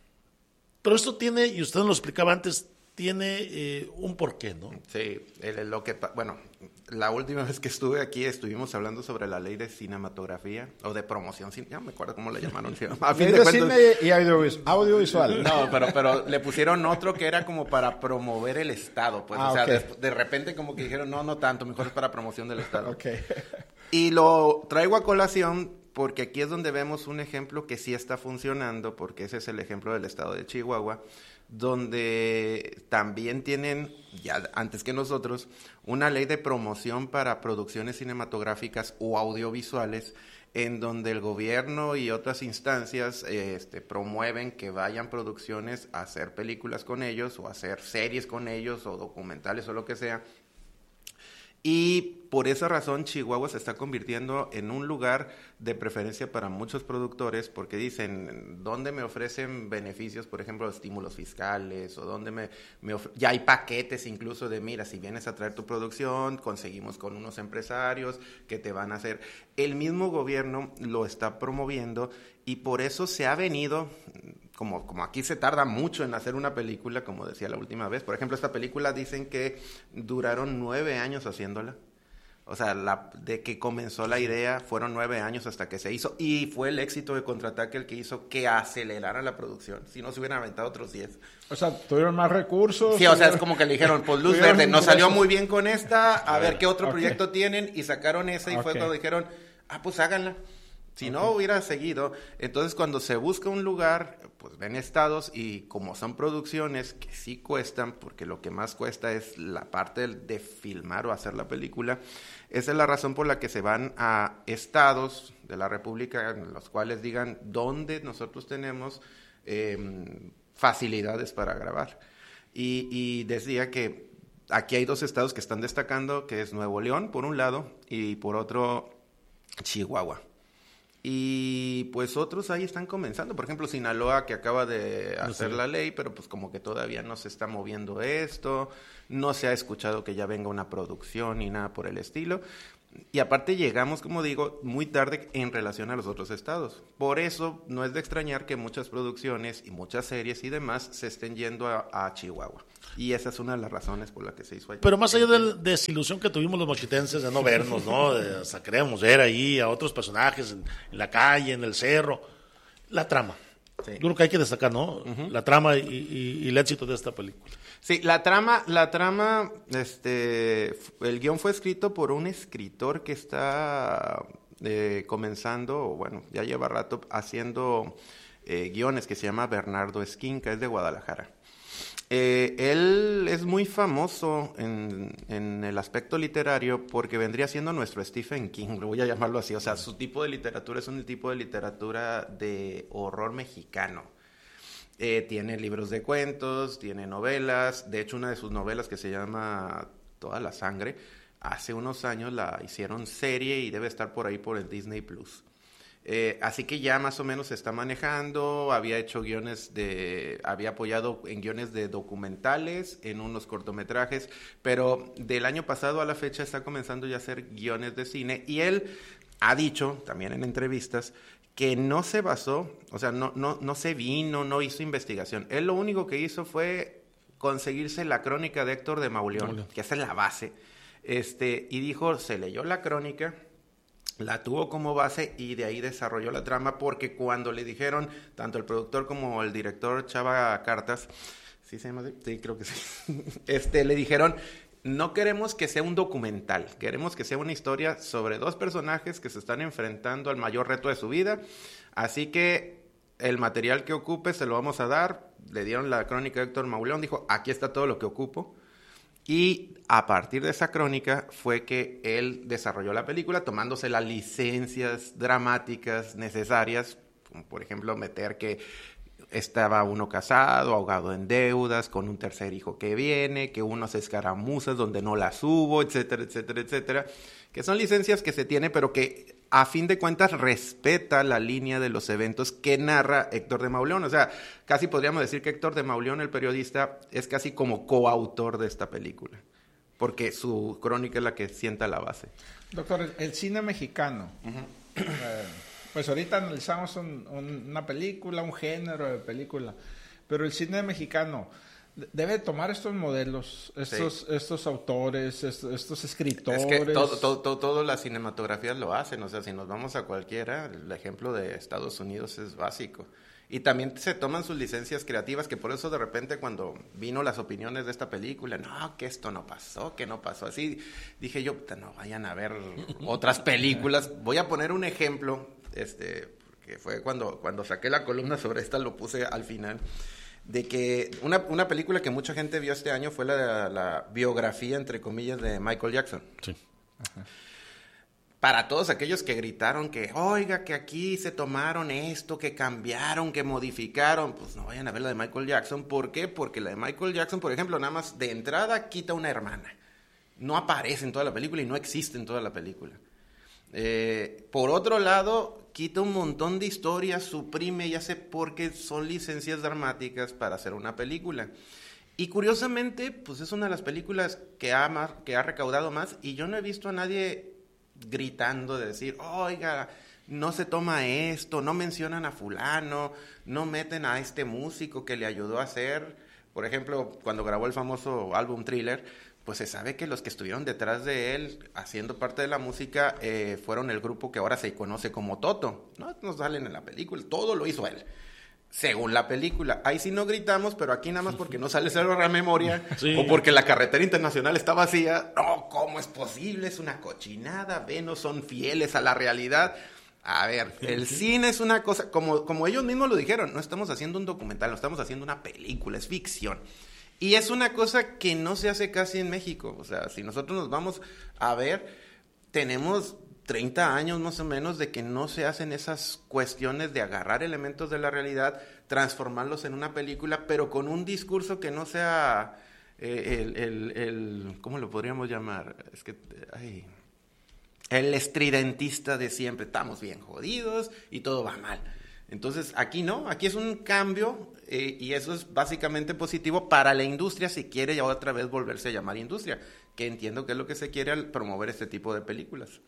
Pero esto tiene, y usted nos lo explicaba antes, tiene eh, un porqué, ¿no? Sí, el, lo que, bueno, la última vez que estuve aquí estuvimos hablando sobre la ley de cinematografía o de promoción, ya me acuerdo cómo la llamaron. A fin ley de, de cine y audiovisual. audiovisual. No, pero, pero le pusieron otro que era como para promover el Estado, pues, ah, o sea, okay. de, de repente como que dijeron, no, no tanto, mejor es para promoción del Estado. Okay. Y lo traigo a colación porque aquí es donde vemos un ejemplo que sí está funcionando, porque ese es el ejemplo del Estado de Chihuahua, donde también tienen, ya antes que nosotros, una ley de promoción para producciones cinematográficas o audiovisuales, en donde el gobierno y otras instancias este, promueven que vayan producciones a hacer películas con ellos, o hacer series con ellos, o documentales, o lo que sea. Y por esa razón Chihuahua se está convirtiendo en un lugar de preferencia para muchos productores, porque dicen, ¿dónde me ofrecen beneficios, por ejemplo, estímulos fiscales? O dónde me, me ofre- ya hay paquetes incluso de, mira, si vienes a traer tu producción, conseguimos con unos empresarios que te van a hacer. El mismo gobierno lo está promoviendo y por eso se ha venido... Como, como aquí se tarda mucho en hacer una película, como decía la última vez. Por ejemplo, esta película dicen que duraron nueve años haciéndola. O sea, la, de que comenzó la idea fueron nueve años hasta que se hizo. Y fue el éxito de Contraataque el que hizo que acelerara la producción. Si no, se hubieran aventado otros diez. O sea, tuvieron más recursos. Sí, o sea, es como que le dijeron, pues luz verde, nos salió muy bien con esta, a ver qué otro okay. proyecto tienen. Y sacaron esa y okay. fue cuando dijeron, ah, pues háganla. Si okay. no hubiera seguido, entonces cuando se busca un lugar, pues ven estados y como son producciones que sí cuestan, porque lo que más cuesta es la parte de filmar o hacer la película, esa es la razón por la que se van a estados de la República en los cuales digan dónde nosotros tenemos eh, facilidades para grabar. Y, y decía que aquí hay dos estados que están destacando, que es Nuevo León, por un lado, y por otro, Chihuahua. Y pues otros ahí están comenzando, por ejemplo Sinaloa, que acaba de hacer la ley, pero pues como que todavía no se está moviendo esto, no se ha escuchado que ya venga una producción ni nada por el estilo. Y aparte llegamos, como digo, muy tarde en relación a los otros estados. Por eso no es de extrañar que muchas producciones y muchas series y demás se estén yendo a, a Chihuahua. Y esa es una de las razones por la que se hizo allá. Pero más allá de la desilusión que tuvimos los mochitenses de no vernos, ¿no? De, o sea, queríamos ver ahí a otros personajes en, en la calle, en el cerro. La trama. Sí. Yo creo que hay que destacar, ¿no? Uh-huh. La trama y, y, y el éxito de esta película. Sí, la trama, la trama, este, el guión fue escrito por un escritor que está eh, comenzando, bueno, ya lleva rato haciendo eh, guiones, que se llama Bernardo Esquinca, es de Guadalajara. Eh, él es muy famoso en, en el aspecto literario porque vendría siendo nuestro Stephen King, lo voy a llamarlo así. O sea, su tipo de literatura es un tipo de literatura de horror mexicano. Eh, tiene libros de cuentos, tiene novelas. De hecho, una de sus novelas, que se llama Toda la Sangre, hace unos años la hicieron serie y debe estar por ahí por el Disney Plus. Eh, así que ya más o menos se está manejando. Había hecho guiones de, había apoyado en guiones de documentales, en unos cortometrajes, pero del año pasado a la fecha está comenzando ya a hacer guiones de cine, y él ha dicho también en entrevistas que no se basó, o sea, no, no, no se vino, no hizo investigación. Él lo único que hizo fue conseguirse la crónica de Héctor de Mauleón, Mauleón. que esa es la base, este, y dijo, se leyó la crónica, la tuvo como base y de ahí desarrolló la trama, porque cuando le dijeron, tanto el productor como el director Chava Cartas, ¿sí se llama así? Sí, creo que sí, este, le dijeron, no queremos que sea un documental, queremos que sea una historia sobre dos personajes que se están enfrentando al mayor reto de su vida, así que el material que ocupe se lo vamos a dar. Le dieron la crónica de Héctor Mauleón, dijo, aquí está todo lo que ocupo. Y a partir de esa crónica fue que él desarrolló la película, tomándose las licencias dramáticas necesarias, como por ejemplo meter que estaba uno casado, ahogado en deudas, con un tercer hijo que viene, que unos escaramuzas donde no las hubo, etcétera, etcétera, etcétera, que son licencias que se tiene, pero que a fin de cuentas respeta la línea de los eventos que narra Héctor de Mauleón. O sea, casi podríamos decir que Héctor de Mauleón, el periodista, es casi como coautor de esta película, porque su crónica es la que sienta la base. Doctor, el, el cine mexicano, uh-huh. eh, pues ahorita analizamos un, un, una película, un género de película, pero el cine mexicano debe tomar estos modelos, estos, sí. estos autores, estos, estos escritores. Es que todo, todo, todo, todo las cinematografías lo hacen, o sea, si nos vamos a cualquiera, el ejemplo de Estados Unidos es básico. Y también se toman sus licencias creativas, que por eso de repente cuando vino las opiniones de esta película, no, que esto no pasó, que no pasó así, dije yo, no vayan a ver otras películas. Voy a poner un ejemplo, este, que fue cuando, cuando saqué la columna sobre esta, lo puse al final, de que una, una película que mucha gente vio este año fue la, la biografía, entre comillas, de Michael Jackson. Sí. Ajá. Para todos aquellos que gritaron que, oiga, que aquí se tomaron esto, que cambiaron, que modificaron, pues no vayan a ver la de Michael Jackson. ¿Por qué? Porque la de Michael Jackson, por ejemplo, nada más de entrada quita una hermana. No aparece en toda la película y no existe en toda la película. Eh, por otro lado, quita un montón de historias, suprime, ya sé, porque son licencias dramáticas para hacer una película. Y curiosamente, pues es una de las películas que ha, más, que ha recaudado más, y yo no he visto a nadie gritando de decir, oiga, no se toma esto, no mencionan a fulano, no meten a este músico que le ayudó a hacer. Por ejemplo, cuando grabó el famoso álbum Thriller, pues se sabe que los que estuvieron detrás de él haciendo parte de la música eh, fueron el grupo que ahora se conoce como Toto. No nos salen en la película, todo lo hizo él, según la película. Ahí sí no gritamos, pero aquí nada más porque no sale cero a la memoria, sí. O porque la carretera internacional está vacía. No, ¿cómo es posible? Es una cochinada, ve, no son fieles a la realidad. A ver, el cine es una cosa, como, como ellos mismos lo dijeron, no estamos haciendo un documental, no estamos haciendo una película, es ficción. Y es una cosa que no se hace casi en México. O sea, si nosotros nos vamos a ver, tenemos treinta años más o menos de que no se hacen esas cuestiones de agarrar elementos de la realidad, transformarlos en una película, pero con un discurso que no sea eh, el, el, el, ¿cómo lo podríamos llamar? Es que, ay, el estridentista de siempre, estamos bien jodidos y todo va mal. Entonces, aquí no, aquí es un cambio eh, y eso es básicamente positivo para la industria si quiere ya otra vez volverse a llamar industria, que entiendo que es lo que se quiere al promover este tipo de películas.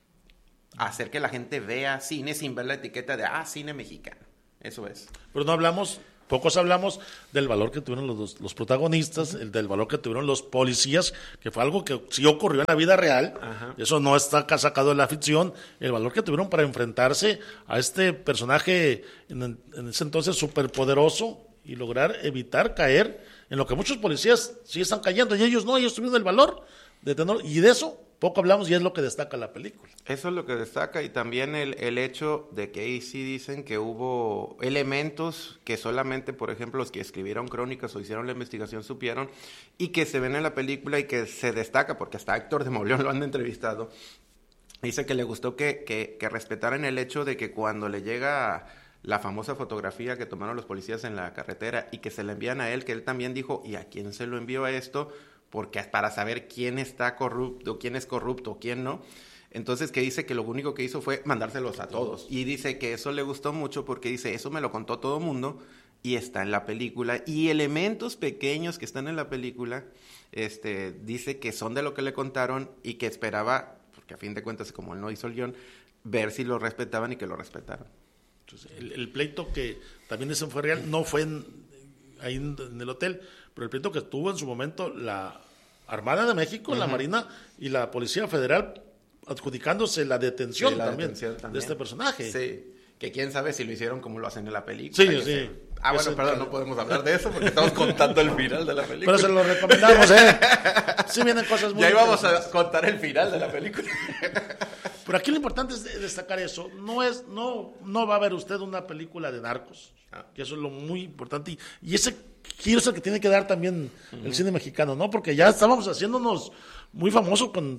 Hacer que la gente vea cine sin ver la etiqueta de, ah, cine mexicano. Eso es. Pero no hablamos, pocos hablamos del valor que tuvieron los, los protagonistas, el del valor que tuvieron los policías, que fue algo que sí ocurrió en la vida real. Ajá. Eso no está sacado de la ficción. El valor que tuvieron para enfrentarse a este personaje en, en ese entonces superpoderoso y lograr evitar caer en lo que muchos policías sí están cayendo y ellos no, ellos tuvieron el valor de tener, y de eso poco hablamos y es lo que destaca la película. Eso es lo que destaca y también el, el hecho de que ahí sí dicen que hubo elementos que solamente, por ejemplo, los que escribieron crónicas o hicieron la investigación supieron y que se ven en la película y que se destaca, porque hasta Héctor de Mauleón lo han entrevistado, dice que le gustó que, que, que respetaran el hecho de que cuando le llega la famosa fotografía que tomaron los policías en la carretera y que se la envían a él, que él también dijo, ¿y a quién se lo envió a esto? Porque para saber quién está corrupto, quién es corrupto, quién no. Entonces, que dice que lo único que hizo fue mandárselos a todos. Y dice que eso le gustó mucho porque dice, eso me lo contó todo mundo y está en la película. Y elementos pequeños que están en la película, este, dice que son de lo que le contaron y que esperaba, porque a fin de cuentas, como él no hizo el guión, ver si lo respetaban y que lo respetaran. Entonces, el, el pleito que también ese fue real, no fue en, ahí en, en el hotel, pero el pleito que tuvo en su momento la Armada de México, uh-huh. la Marina y la Policía Federal adjudicándose la detención, sí, la también, detención también de este personaje. Sí, que quién sabe si lo hicieron como lo hacen en la película. Sí, sí. Se... Ah, bueno, perdón, que... no podemos hablar de eso porque estamos contando el final de la película. Pero se lo recomendamos, ¿eh? Sí vienen cosas muy Ya íbamos a contar el final de la película. Pero aquí lo importante es destacar eso. No es, no, no va a ver usted una película de narcos, ah. que eso es lo muy importante. Y, y ese giro es el que tiene que dar también uh-huh. el cine mexicano, ¿no? Porque ya estábamos haciéndonos muy famosos con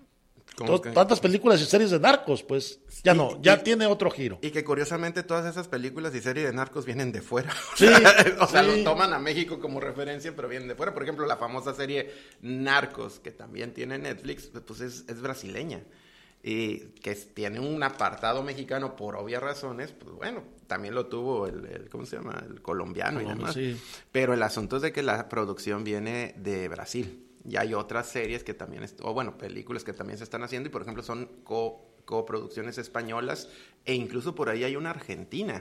to- que... tantas películas y series de narcos, pues ya y, no, ya y, tiene otro giro. Y que curiosamente todas esas películas y series de narcos vienen de fuera. Sí, o sea, o sea sí. lo toman a México como referencia, pero vienen de fuera. Por ejemplo, la famosa serie Narcos, que también tiene Netflix, pues es, es brasileña. Y que tiene un apartado mexicano por obvias razones, pues bueno, también lo tuvo el, el ¿cómo se llama? El colombiano Colombo, y demás. Sí. Pero el asunto es de que la producción viene de Brasil. Y hay otras series que también, est- o bueno, películas que también se están haciendo y por ejemplo son co- coproducciones españolas e incluso por ahí hay una argentina.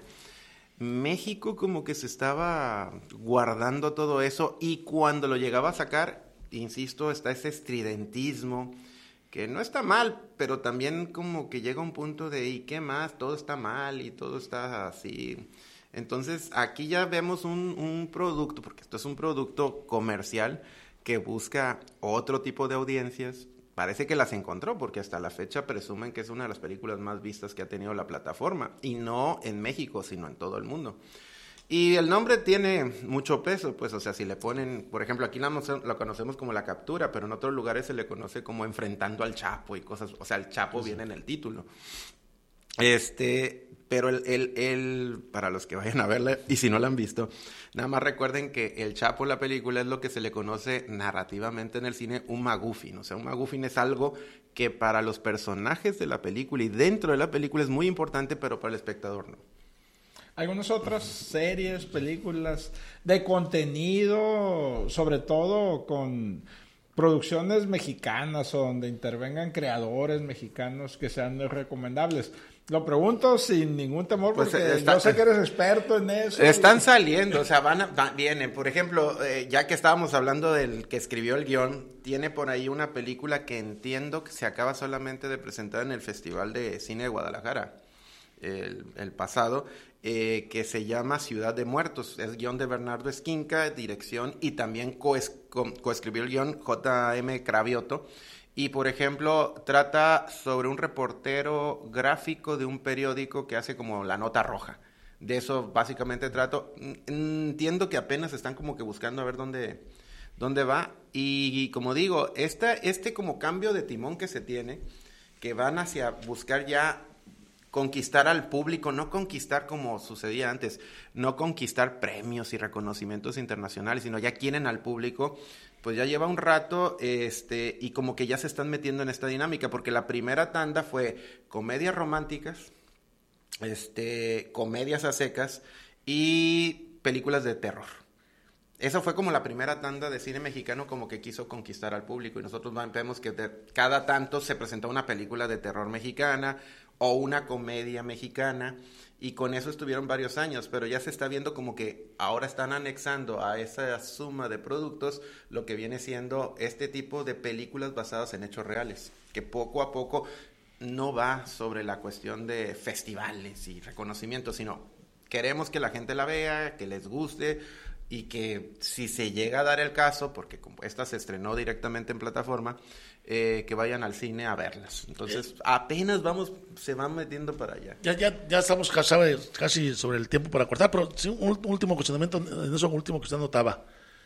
México como que se estaba guardando todo eso y cuando lo llegaba a sacar, insisto, está ese estridentismo que no está mal, pero también como que llega un punto de ¿y qué más? Todo está mal y todo está así. Entonces aquí ya vemos un, un producto, porque esto es un producto comercial que busca otro tipo de audiencias. Parece que las encontró, porque hasta la fecha presumen que es una de las películas más vistas que ha tenido la plataforma, y no en México, sino en todo el mundo. Y el nombre tiene mucho peso, pues, o sea, si le ponen, por ejemplo, aquí la, lo conocemos como La Captura, pero en otros lugares se le conoce como Enfrentando al Chapo y cosas, o sea, el Chapo viene en el título. Este, pero el, el, el, para los que vayan a verla, y si no la han visto, nada más recuerden que el Chapo, la película, es lo que se le conoce narrativamente en el cine un MacGuffin, o sea, un MacGuffin es algo que para los personajes de la película y dentro de la película es muy importante, pero para el espectador no. Algunas otras series, películas de contenido, sobre todo con producciones mexicanas o donde intervengan creadores mexicanos que sean recomendables. Lo pregunto sin ningún temor porque pues está, yo sé que eres experto en eso. Están y... saliendo, o sea, van, a, van vienen. Por ejemplo, eh, ya que estábamos hablando del que escribió el guión, tiene por ahí una película que entiendo que se acaba solamente de presentar en el Festival de Cine de Guadalajara, el, el pasado, eh, que se llama Ciudad de Muertos. Es guión de Bernardo Esquinca, dirección, y también coes, co, coescribió el guión J M Cravioto. Y, por ejemplo, trata sobre un reportero gráfico de un periódico que hace como la nota roja. De eso básicamente trato. Entiendo que apenas están como que buscando a ver dónde, dónde va. Y, y como digo, esta, este como cambio de timón que se tiene, que van hacia buscar ya conquistar al público, no conquistar como sucedía antes, no conquistar premios y reconocimientos internacionales, sino ya quieren al público, pues ya lleva un rato este y como que ya se están metiendo en esta dinámica, porque la primera tanda fue comedias románticas, este, comedias a secas y películas de terror. Esa fue como la primera tanda de cine mexicano como que quiso conquistar al público, y nosotros vemos que de, cada tanto se presentó una película de terror mexicana o una comedia mexicana, y con eso estuvieron varios años, pero ya se está viendo como que ahora están anexando a esa suma de productos lo que viene siendo este tipo de películas basadas en hechos reales, que poco a poco no va sobre la cuestión de festivales y reconocimientos, sino queremos que la gente la vea, que les guste, y que si se llega a dar el caso, porque como esta se estrenó directamente en plataforma, eh, que vayan al cine a verlas. Entonces, eh, apenas vamos, se van metiendo para allá. Ya, ya, ya estamos casi, casi sobre el tiempo para cortar, pero sí, un último cuestionamiento, en eso último que usted notaba.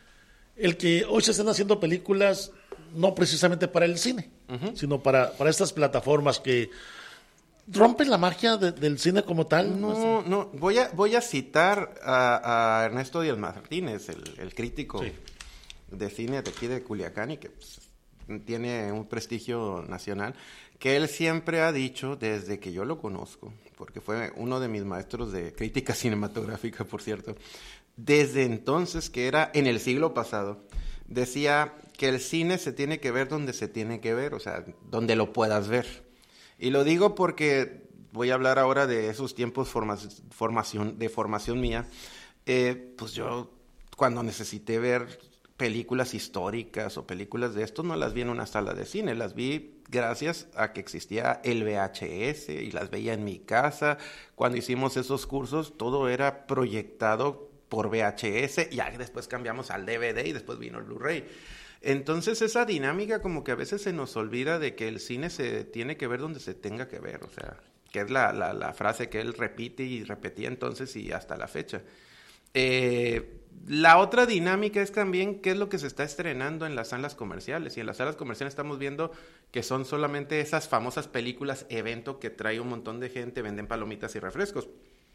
El que hoy se están haciendo películas no precisamente para el cine, uh-huh. sino para, para estas plataformas que ¿rompen la magia de, del cine como tal? No, no, voy a, voy a citar a, a Ernesto Díaz Martínez, el, el crítico sí. de cine de aquí de Culiacán, y que pues, tiene un prestigio nacional, que él siempre ha dicho, desde que yo lo conozco, porque fue uno de mis maestros de crítica cinematográfica, por cierto, desde entonces, que era en el siglo pasado, decía que el cine se tiene que ver donde se tiene que ver, o sea, donde lo puedas ver. Y lo digo porque voy a hablar ahora de esos tiempos forma, formación, de formación mía. Eh, pues yo, cuando necesité ver películas históricas o películas de esto, no las vi en una sala de cine, las vi gracias a que existía el V H S y las veía en mi casa. Cuando hicimos esos cursos, todo era proyectado por V H S, y ya después cambiamos al D V D y después vino el Blu-ray. Entonces esa dinámica como que a veces se nos olvida de que el cine se tiene que ver donde se tenga que ver, o sea, que es la, la, la frase que él repite y repetía entonces y hasta la fecha. Eh, la otra dinámica es también qué es lo que se está estrenando en las salas comerciales, y en las salas comerciales estamos viendo que son solamente esas famosas películas evento que trae un montón de gente, venden palomitas y refrescos.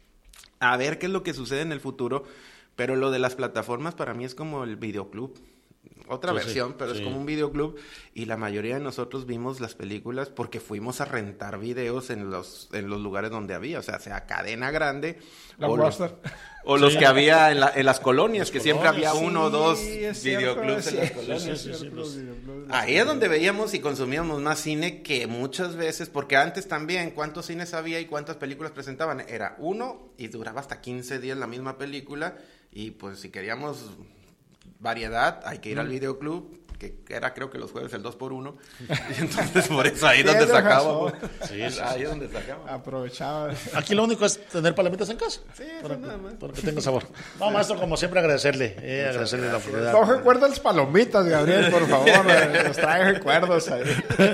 A ver qué es lo que sucede en el futuro, pero lo de las plataformas para mí es como el videoclub. Otra sí, versión, sí, pero sí. es como un videoclub, y la mayoría de nosotros vimos las películas porque fuimos a rentar videos en los en los lugares donde había, o sea, sea cadena grande la o, los, o los sí. que había en, la, en las colonias, las que colonias, siempre había uno o sí, dos videoclubs cierto, en las colonias. Sí, sí, sí, los, ahí es donde veíamos y consumíamos más cine que muchas veces, porque antes también, ¿cuántos cines había y cuántas películas presentaban? Era uno y duraba hasta quince días la misma película, y pues si queríamos variedad, hay que ir mm. al videoclub, que era creo que los jueves el dos por uno, y entonces por eso ahí donde sacábamos. Sí, sí, ahí es donde sacábamos. Aprovechaba. Aquí lo único es tener palomitas en casa. Sí, eso para, nada más. Para que tenga sabor. No, maestro, como siempre agradecerle, eh, agradecerle la oportunidad. No recuerda las palomitas, Gabriel, por favor, nos trae recuerdos ahí.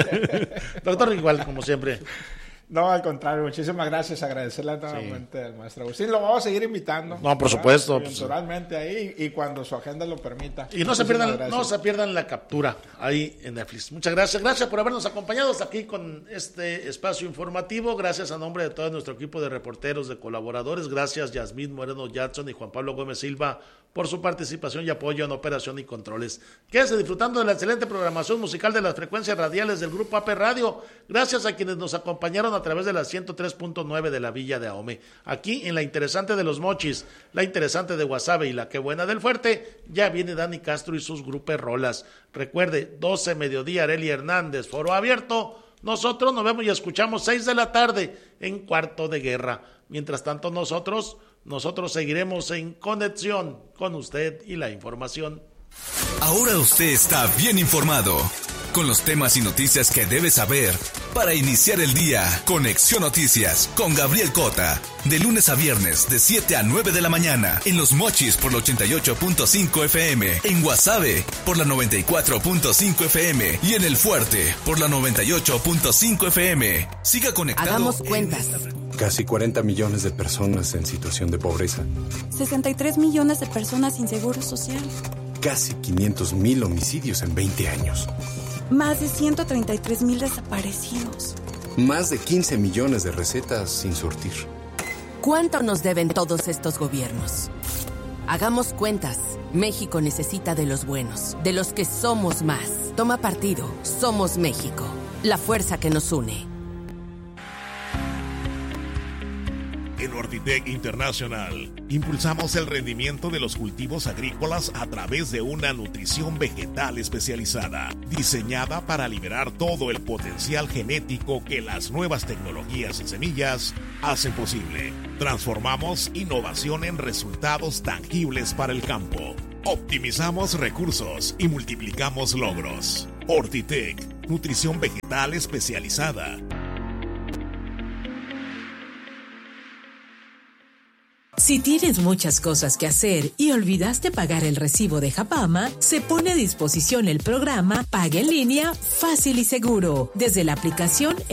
Doctor, igual, como siempre. No, al contrario, muchísimas gracias, agradecerle nuevamente sí. al maestro Agustín. Lo vamos a seguir invitando. No, por supuesto. Naturalmente ahí, y cuando su agenda lo permita. Y no se pierdan, no se pierdan la captura ahí en Netflix. Muchas gracias, gracias por habernos acompañado hasta aquí con este espacio informativo. Gracias a nombre de todo nuestro equipo de reporteros, de colaboradores. Gracias Yasmín Moreno Jackson y Juan Pablo Gómez Silva por su participación y apoyo en operación y controles. Quédense disfrutando de la excelente programación musical de las frecuencias radiales del Grupo A P Radio. Gracias a quienes nos acompañaron a través de la ciento tres punto nueve de la Villa de Ahome. Aquí en la interesante de Los Mochis, la interesante de Guasave y la que buena del Fuerte, ya viene Dani Castro y sus grupos rolas. Recuerde, doce mediodía, Arely Hernández, foro abierto. Nosotros nos vemos y escuchamos seis de la tarde en Cuarto de Guerra. Mientras tanto, nosotros, nosotros seguiremos en conexión con usted y la información. Ahora usted está bien informado con los temas y noticias que debe saber para iniciar el día. Conexión Noticias con Gabriel Cota, de lunes a viernes de siete a nueve de la mañana en Los Mochis por la ochenta y ocho punto cinco F M, en Guasave por la noventa y cuatro punto cinco F M y en El Fuerte por la noventa y ocho punto cinco F M. Siga conectado. Hagamos cuentas. Casi cuarenta millones de personas en situación de pobreza. sesenta y tres millones de personas sin seguro social. Casi quinientos mil homicidios en veinte años. Más de ciento treinta y tres mil desaparecidos. Más de quince millones de recetas sin surtir. ¿Cuánto nos deben todos estos gobiernos? Hagamos cuentas. México necesita de los buenos, de los que somos más. Toma partido. Somos México. La fuerza que nos une. En Ortitec International, impulsamos el rendimiento de los cultivos agrícolas a través de una nutrición vegetal especializada, diseñada para liberar todo el potencial genético que las nuevas tecnologías y semillas hacen posible. Transformamos innovación en resultados tangibles para el campo. Optimizamos recursos y multiplicamos logros. Ortitec, nutrición vegetal especializada. Si tienes muchas cosas que hacer y olvidaste pagar el recibo de Japama, se pone a disposición el programa Paga en línea fácil y seguro desde la aplicación